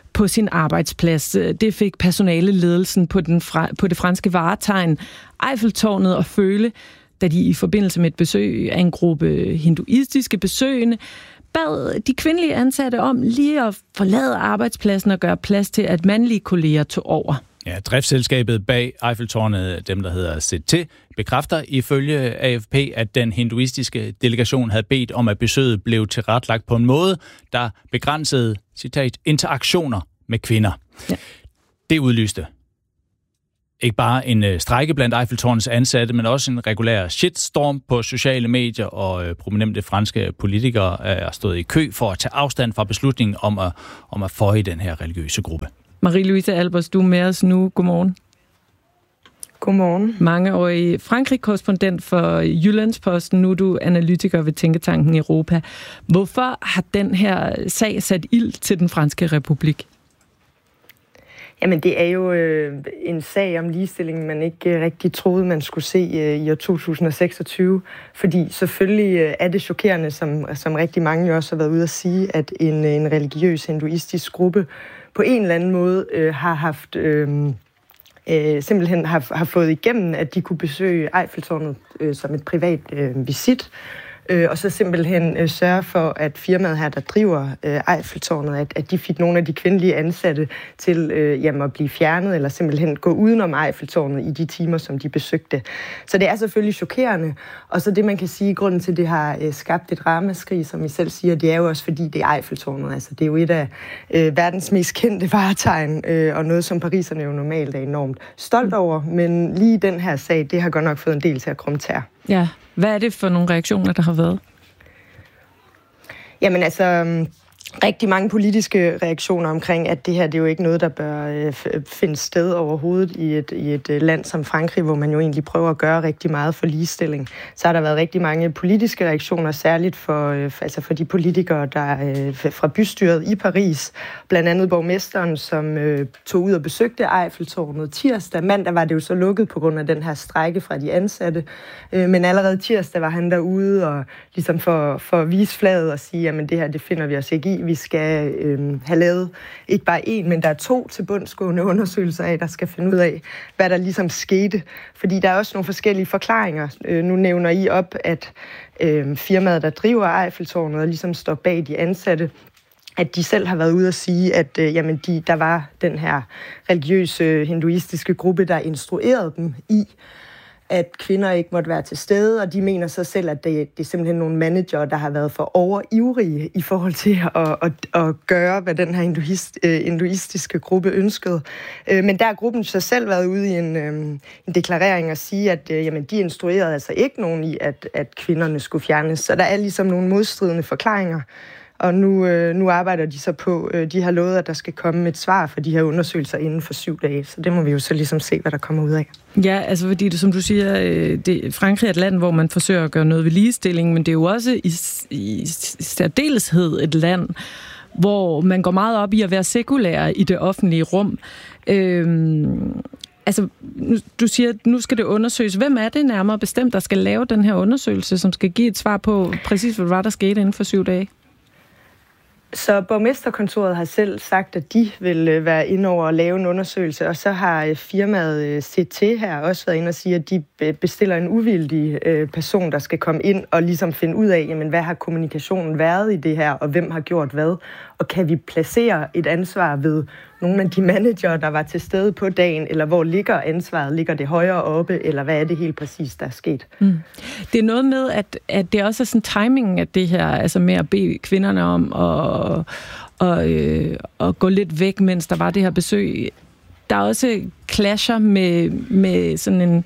på sin arbejdsplads. Det fik personaleledelsen på det franske varetegn Eiffeltårnet at føle, da de i forbindelse med et besøg af en gruppe hinduistiske besøgende bad de kvindelige ansatte om lige at forlade arbejdspladsen og gøre plads til, at mandlige kolleger tog over. Ja, driftsselskabet bag Eiffeltårnet, dem der hedder CT, bekræfter ifølge AFP, at den hinduistiske delegation havde bedt om, at besøget blev tilrettelagt på en måde, der begrænsede, citat, interaktioner med kvinder. Ja. Det udlyste ikke bare en strejke blandt Eiffeltårnets ansatte, men også en regulær shitstorm på sociale medier, og prominente franske politikere er stået i kø for at tage afstand fra beslutningen om at føje den her religiøse gruppe. Marie-Louise Albers, du er med os nu. Godmorgen. Godmorgen. Mangeårig Frankrig-korrespondent for Jyllandsposten. Nu er du analytiker ved Tænketanken Europa. Hvorfor har den her sag sat ild til den franske republik? Jamen, det er jo en sag om ligestilling, man ikke rigtig troede, man skulle se i år 2026. Fordi selvfølgelig er det chokerende, som rigtig mange jo også har været ude at sige, at en religiøs hinduistisk gruppe på en eller anden måde har haft simpelthen har fået igennem, at de kunne besøge Eiffeltårnet som et privat visit. Og så simpelthen sørge for, at firmaet her, der driver Eiffeltårnet, at de fik nogle af de kvindelige ansatte til at blive fjernet, eller simpelthen gå udenom Eiffeltårnet i de timer, som de besøgte. Så det er selvfølgelig chokerende. Og så det, man kan sige, grunden til, det har skabt et ramaskrig, som I selv siger, det er jo også, fordi det er Eiffeltårnet. Altså, det er jo et af verdens mest kendte varetegn, og noget, som pariserne jo normalt er enormt stolt over. Men lige den her sag, det har godt nok fået en del til at krumme tær. Ja. Hvad er det for nogle reaktioner, der har været? Jamen altså, rigtig mange politiske reaktioner omkring, at det her, det er jo ikke noget, der bør finde sted overhovedet i et land som Frankrig, hvor man jo egentlig prøver at gøre rigtig meget for ligestilling. Så har der været rigtig mange politiske reaktioner, særligt for de politikere, der fra bystyret i Paris. Blandt andet borgmesteren, som tog ud og besøgte Eiffeltårnet tirsdag. Mandag var det jo så lukket på grund af den her strejke fra de ansatte. Men allerede tirsdag var han derude og ligesom for at vise flaget og sige, jamen det her, det finder vi os ikke i. Vi skal have lavet ikke bare en, men der er 2 tilbundsgående undersøgelser af, der skal finde ud af, hvad der ligesom skete. Fordi der er også nogle forskellige forklaringer. Nu nævner I op, at firmaet, der driver Eiffeltårnet, og ligesom står bag de ansatte, at de selv har været ude at sige, at der var den her religiøse hinduistiske gruppe, der instruerede dem i, at kvinder ikke måtte være til stede, og de mener så selv, at det er simpelthen nogle manager, der har været for overivrige i forhold til at gøre, hvad den her hinduistiske gruppe ønskede. Men der har gruppen så selv været ude i en deklarering og sige, at de instruerede altså ikke nogen i, at kvinderne skulle fjernes. Så der er ligesom nogle modstridende forklaringer. Og nu arbejder de så på, de har lovet, at der skal komme et svar for de her undersøgelser inden for 7 dage. Så det må vi jo så ligesom se, hvad der kommer ud af. Ja, altså fordi det, som du siger, Frankrig er et land, hvor man forsøger at gøre noget ved ligestilling, men det er jo også i særdeleshed et land, hvor man går meget op i at være sekulær i det offentlige rum. Altså, du siger, at nu skal det undersøges. Hvem er det nærmere bestemt, der skal lave den her undersøgelse, som skal give et svar på præcis, hvad var der skete inden for 7 dage? Så borgmesterkontoret har selv sagt, at de vil være inde over at lave en undersøgelse, og så har firmaet CT her også været inde og sige, at de bestiller en uvildig person, der skal komme ind og ligesom finde ud af, jamen, hvad har kommunikationen været i det her, og hvem har gjort hvad, og kan vi placere et ansvar ved nogle af de manager, der var til stede på dagen, eller hvor ligger ansvaret? Ligger det højere oppe, eller hvad er det helt præcis, der er sket? Mm. Det er noget med, at det også er sådan timingen af det her, altså med at bede kvinderne om at gå lidt væk, mens der var det her besøg. Der er også clasher med sådan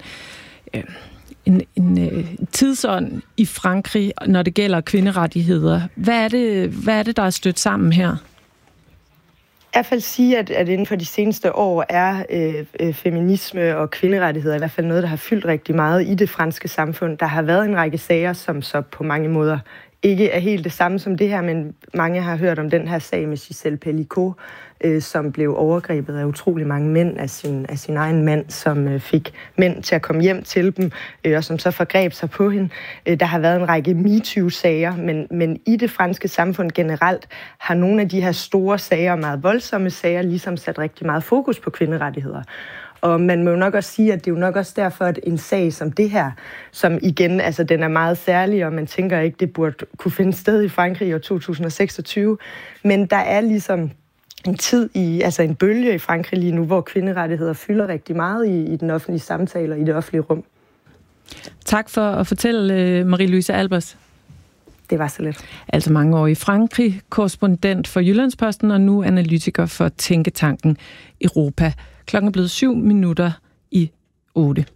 en tidsånd i Frankrig, når det gælder kvinderettigheder. Hvad er det, der er stødt sammen her? I hvert fald sige, at inden for de seneste år er feminisme og kvinderettigheder i hvert fald noget, der har fyldt rigtig meget i det franske samfund. Der har været en række sager, som så på mange måder ikke er helt det samme som det her, men mange har hørt om den her sag med Giselle Pellicot, som blev overgrebet af utrolig mange mænd af sin egen mand, som fik mænd til at komme hjem til dem, og som så forgreb sig på hende. Der har været en række MeToo-sager, men i det franske samfund generelt har nogle af de her store sager, meget voldsomme sager, ligesom sat rigtig meget fokus på kvinderettigheder. Og man må jo nok også sige, at det er jo nok også derfor, at en sag som det her, som igen, altså den er meget særlig, og man tænker ikke, det burde kunne finde sted i Frankrig i år 2026, men der er ligesom en tid en bølge i Frankrig lige nu, hvor kvinderettigheder fylder rigtig meget i den offentlige samtale og i det offentlige rum. Tak for at fortælle, Marie-Louise Albers. Det var så lidt. Altså mange år i Frankrig, korrespondent for Jyllandsposten og nu analytiker for Tænketanken Europa. Klokken er blevet 7:07.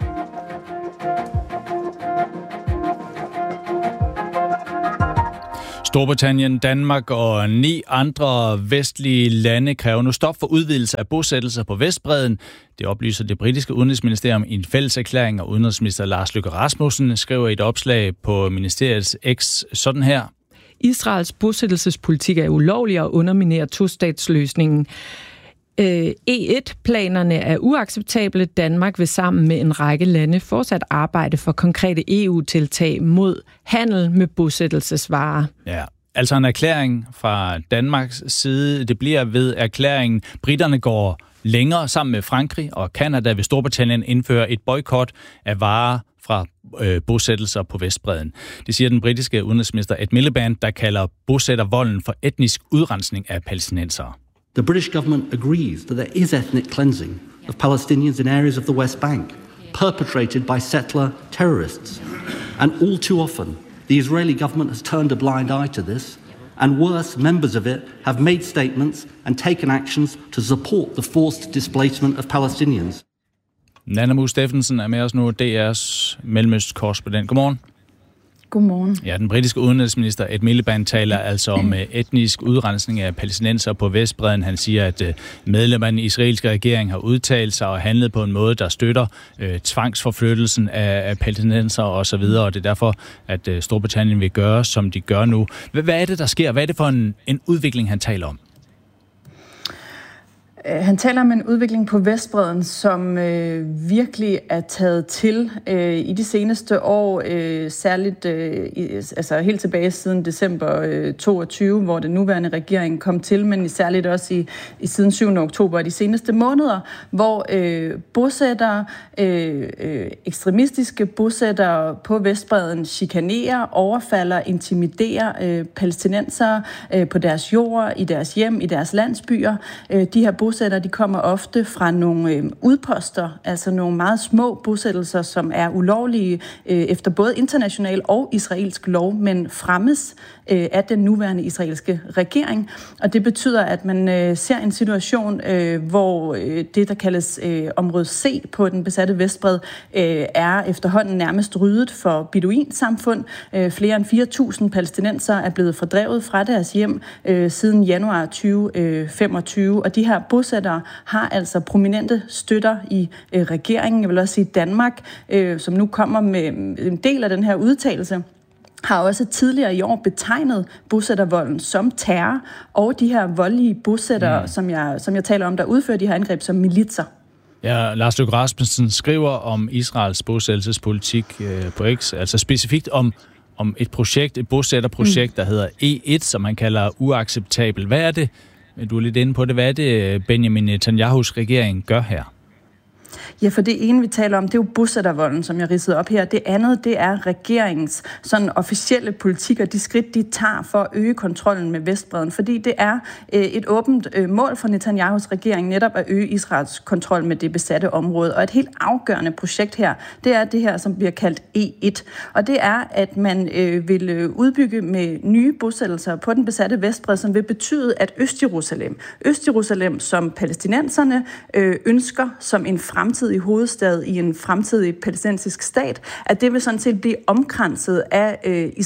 Storbritannien, Danmark og 9 andre vestlige lande kræver nu stop for udvidelse af bosættelser på Vestbredden. Det oplyser det britiske udenrigsministerium i en fælles erklæring, og udenrigsminister Lars Løkke Rasmussen skriver i et opslag på ministeriets X sådan her. Israels bosættelsespolitik er ulovlig og underminerer tostatsløsningen. E1-planerne er uacceptable. Danmark vil sammen med en række lande fortsat arbejde for konkrete EU-tiltag mod handel med bosættelsesvarer. Ja, altså en erklæring fra Danmarks side. Det bliver ved erklæringen. Briterne går længere sammen med Frankrig og Canada, vil Storbritannien indføre et boykot af varer fra bosættelser på Vestbredden. Det siger den britiske udenrigsminister Ed Miliband, der kalder bosættervolden for etnisk udrensning af palæstinensere. The British government agrees that there is ethnic cleansing of Palestinians in areas of the West Bank, perpetrated by settler terrorists. And all too often, the Israeli government has turned a blind eye to this, and worse, members of it have made statements and taken actions to support the forced displacement of Palestinians. Nanna Mus Steffensen er med os nu, DR's mellemøstkorrespondent. Godmorgen. Godmorgen. Ja, den britiske udenrigsminister Ed Miliband taler altså om etnisk udrensning af palæstinenser på Vestbredden. Han siger, at medlemmerne af den israelske regering har udtalt sig og handlet på en måde, der støtter tvangsforflyttelsen af palæstinenser osv., og det er derfor, at Storbritannien vil gøre, som de gør nu. Hvad er det, der sker? Hvad er det for en udvikling, han taler om? Han taler om en udvikling på Vestbredden, som virkelig er taget til i de seneste år, særligt altså helt tilbage siden december 22, hvor den nuværende regering kom til, men særligt også i siden 7. oktober de seneste måneder, hvor bosættere, ekstremistiske bosættere på Vestbredden chikanerer, overfalder, intimiderer palæstinensere på deres jord, i deres hjem, i deres landsbyer. De her bosættere, de kommer ofte fra nogle udposter, altså nogle meget små bosættelser, som er ulovlige efter både international og israelsk lov, men fremmes af den nuværende israelske regering. Og det betyder, at man ser en situation, hvor det, der kaldes område C på den besatte Vestbred, er efterhånden nærmest ryddet for beduinsamfund. Flere end 4.000 palæstinensere er blevet fordrevet fra deres hjem siden januar 2025, og de her bosættere har altså prominente støtter i regeringen. Jeg vil også sige Danmark, som nu kommer med en del af den her udtalelse, har også tidligere i år betegnet bosættervolden som terror, og de her voldelige bosættere, som jeg taler om, der udfører de her angreb som militser. Ja, Lars Løkke Rasmussen skriver om Israels bosættelsespolitik på X, altså specifikt om et bosætterprojekt, der hedder E1, som han kalder uacceptabel. Hvad er det, du er lidt inde på det, hvad er det Benjamin Netanyahus regering gør her? Ja, for det ene, vi taler om, det er jo bosættervolden, som jeg ridsede op her. Det andet, det er regeringens sådan officielle politik og de skridt, de tager for at øge kontrollen med Vestbredden. Fordi det er et åbent mål for Netanyahus regering netop at øge Israels kontrol med det besatte område. Og et helt afgørende projekt her, det er det her, som bliver kaldt E1. Og det er, at man vil udbygge med nye bosættelser på den besatte Vestbred, som vil betyde, at Østjerusalem, som palæstinenserne ønsker som en fremtid fremtidig hovedstad i en fremtidig palæstinensisk stat, at det vil sådan set blive omkranset af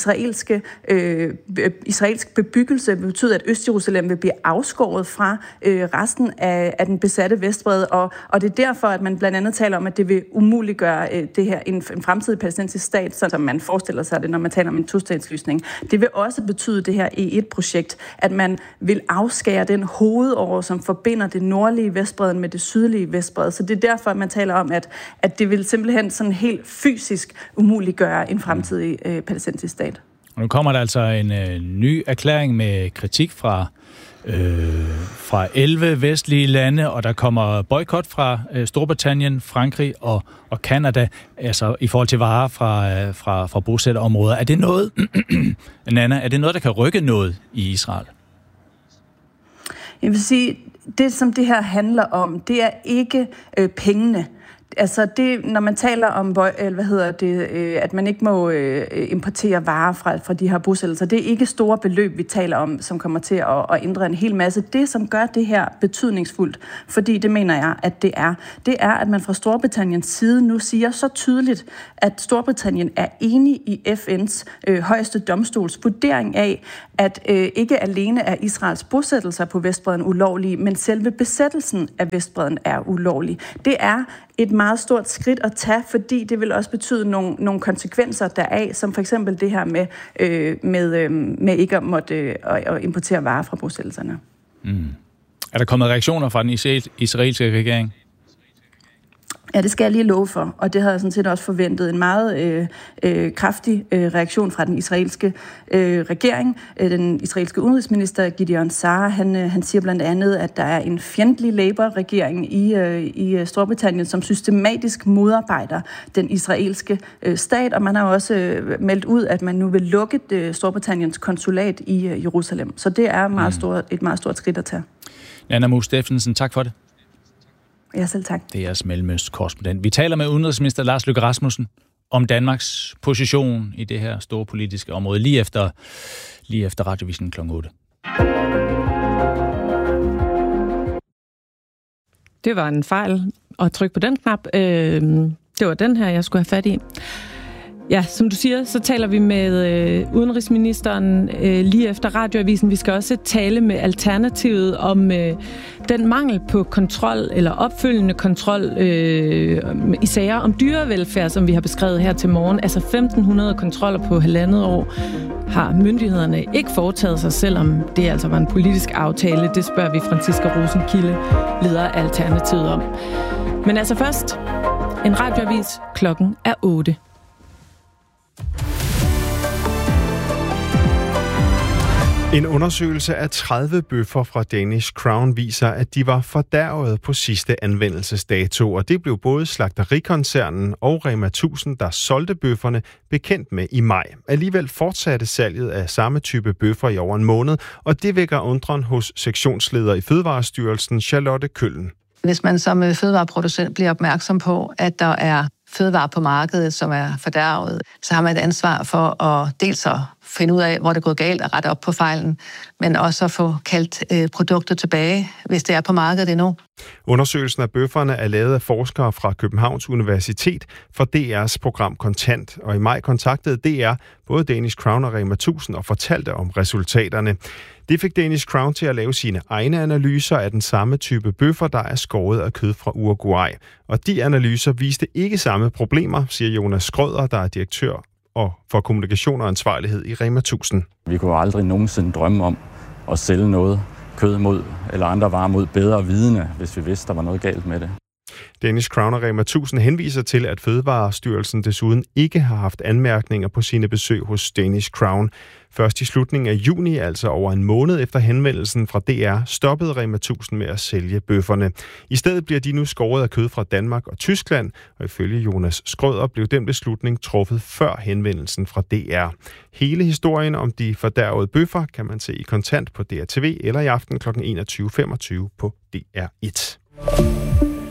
israelsk bebyggelse. Det betyder, at Østjerusalem vil blive afskåret fra resten af den besatte Vestbred, og det er derfor, at man blandt andet taler om, at det vil umuliggøre det her en fremtidig palæstinensisk stat, sådan som man forestiller sig det, når man taler om en tostatsløsning. Det vil også betyde det her E1-projekt, at man vil afskære den hovedåre, som forbinder det nordlige Vestbredden med det sydlige Vestbred. Så det er derfor, at man taler om, at det vil simpelthen sådan helt fysisk umuliggøre en fremtidig palæstinensisk stat. Og nu kommer der altså en ny erklæring med kritik fra 11 vestlige lande, og der kommer boykot fra Storbritannien, Frankrig og Canada, altså i forhold til varer fra bosætterområder. Er det noget, Nanna, der kan rykke noget i Israel? Jeg vil sige, det som det her handler om, det er ikke pengene. Altså det, når man taler om, at man ikke må importere varer fra de her bosættelser, det er ikke store beløb, vi taler om, som kommer til at ændre en hel masse. Det, som gør det her betydningsfuldt, fordi det mener jeg, at det er, at man fra Storbritanniens side nu siger så tydeligt, at Storbritannien er enig i FN's højeste domstols vurdering af, at ikke alene er Israels bosættelser på Vestbredden ulovlige, men selve besættelsen af Vestbredden er ulovlig. Det er et meget stort skridt at tage, fordi det vil også betyde nogle konsekvenser deraf, som for eksempel det her med ikke at måtte at importere varer fra bosættelserne. Mm. Er der kommet reaktioner fra den israelske regering? Ja, det skal jeg lige love for, og det havde jeg sådan set også forventet. En meget kraftig reaktion fra den israelske regering. Den israelske udenrigsminister Gideon Sa'ar, han siger blandt andet, at der er en fjendtlig Labour-regering i Storbritannien, som systematisk modarbejder den israelske stat, og man har også meldt ud, at man nu vil lukke Storbritanniens konsulat i Jerusalem. Så det er et meget stort skridt at tage. Nanna Moos Steffensen, tak for det. Ja, selv tak. Det er jeres mellemøstkorrespondent. Vi taler med udenrigsminister Lars Løkke Rasmussen om Danmarks position i det her store politiske område lige efter Radioavisen kl. 8. Det var en fejl at trykke på den knap. Det var den her, jeg skulle have fat i. Ja, som du siger, så taler vi med udenrigsministeren lige efter Radioavisen. Vi skal også tale med Alternativet om den mangel på kontrol eller opfølgende kontrol i sager om dyrevelfærd, som vi har beskrevet her til morgen. Altså 1.500 kontroller på 1,5 år har myndighederne ikke foretaget sig, selvom det altså var en politisk aftale. Det spørger vi Franciska Rosenkilde, leder af Alternativet om. Men altså først, en radioavis, klokken er 8. En undersøgelse af 30 bøffer fra Danish Crown viser, at de var fordærvet på sidste anvendelsesdato, og det blev både slagterikoncernen og Rema 1000, der solgte bøfferne, bekendt med i maj. Alligevel fortsatte salget af samme type bøffer i over en måned, og det vækker undren hos sektionsleder i Fødevarestyrelsen, Charlotte Køllen. Hvis man som fødevareproducent bliver opmærksom på, at der er fødevarer på markedet, som er fordærvet, så har man et ansvar for at dels at finde ud af, hvor det er gået galt og rette op på fejlen, men også at få kaldt produkter tilbage, hvis det er på markedet endnu. Undersøgelsen af bøfferne er lavet af forskere fra Københavns Universitet for DR's program Kontant, og i maj kontaktede DR både Danish Crown og Rema 1000 og fortalte om resultaterne. Det fik Danish Crown til at lave sine egne analyser af den samme type bøffer, der er skåret af kød fra Uruguay. Og de analyser viste ikke samme problemer, siger Jonas Skrøder, der er direktør og for kommunikation og ansvarlighed i Rema 1000. Vi kunne aldrig nogensinde drømme om at sælge noget kød mod, eller andre varer mod bedre vidende, hvis vi vidste, der var noget galt med det. Danish Crown og Rema 1000 henviser til, at Fødevarestyrelsen desuden ikke har haft anmærkninger på sine besøg hos Danish Crown. Først i slutningen af juni, altså over en måned efter henvendelsen fra DR, stoppede Rema 1000 med at sælge bøfferne. I stedet bliver de nu skåret af kød fra Danmark og Tyskland, og ifølge Jonas Skrøder blev den beslutning truffet før henvendelsen fra DR. Hele historien om de fordærvede bøffer kan man se i Kontant på DRTV eller i aften kl. 21.25 på DR1.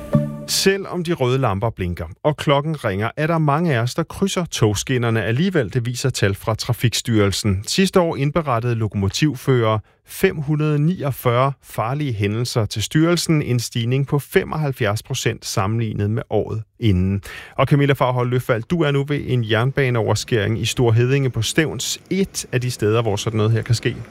Selvom de røde lamper blinker, og klokken ringer, er der mange af os, der krydser togskinnerne alligevel, det viser tal fra Trafikstyrelsen. Sidste år indberettede lokomotivførere 549 farlige hændelser til styrelsen, en stigning på 75% sammenlignet med året inden. Og Camilla Farhold Løfald, du er nu ved en jernbaneoverskæring i Store Heddinge på Stevns, et af de steder, hvor sådan noget her kan ske.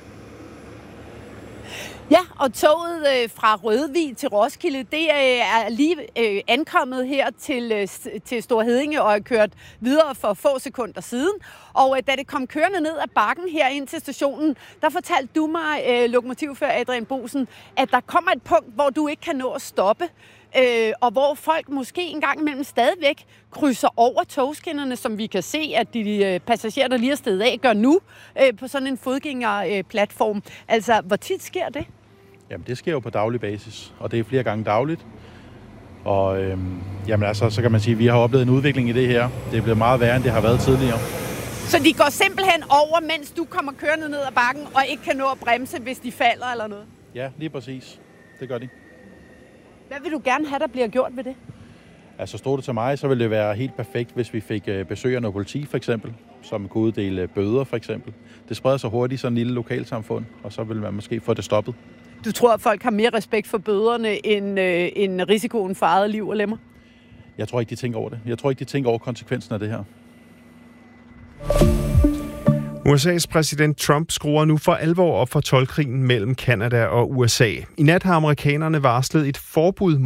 Ja, og toget fra Rødvig til Roskilde, det er lige ankommet her til Store Heddinge og er kørt videre for få sekunder siden. Og da det kom kørende ned ad bakken her ind til stationen, der fortalte du mig, lokomotivfører Adrian Bosen, at der kommer et punkt, hvor du ikke kan nå at stoppe. Og hvor folk måske en gang imellem stadigvæk krydser over togskinnerne, som vi kan se, at de passagerer, der lige er stedet af, gør nu på sådan en fodgængerplatform. Altså, hvor tit sker det? Jamen, det sker jo på daglig basis, og det er flere gange dagligt. Og jamen altså, så kan man sige, at vi har oplevet en udvikling i det her. Det er blevet meget værre, end det har været tidligere. Så de går simpelthen over, mens du kommer kørende ned ad bakken, og ikke kan nå at bremse, hvis de falder eller noget? Ja, lige præcis. Det gør de. Hvad vil du gerne have, der bliver gjort ved det? Altså stod det til mig, så ville det være helt perfekt, hvis vi fik besøg af noget politi for eksempel, som kunne uddele bøder for eksempel. Det spreder sig hurtigt i sådan en lille lokalsamfund, og så vil man måske få det stoppet. Du tror, at folk har mere respekt for bøderne end risikoen for eget liv og lemmer? Jeg tror ikke, de tænker over det. Jeg tror ikke, de tænker over konsekvensen af det her. USA's præsident Trump skruer nu for alvor op for toldkrigen mellem Canada og USA. I nat har amerikanerne varslet et forbud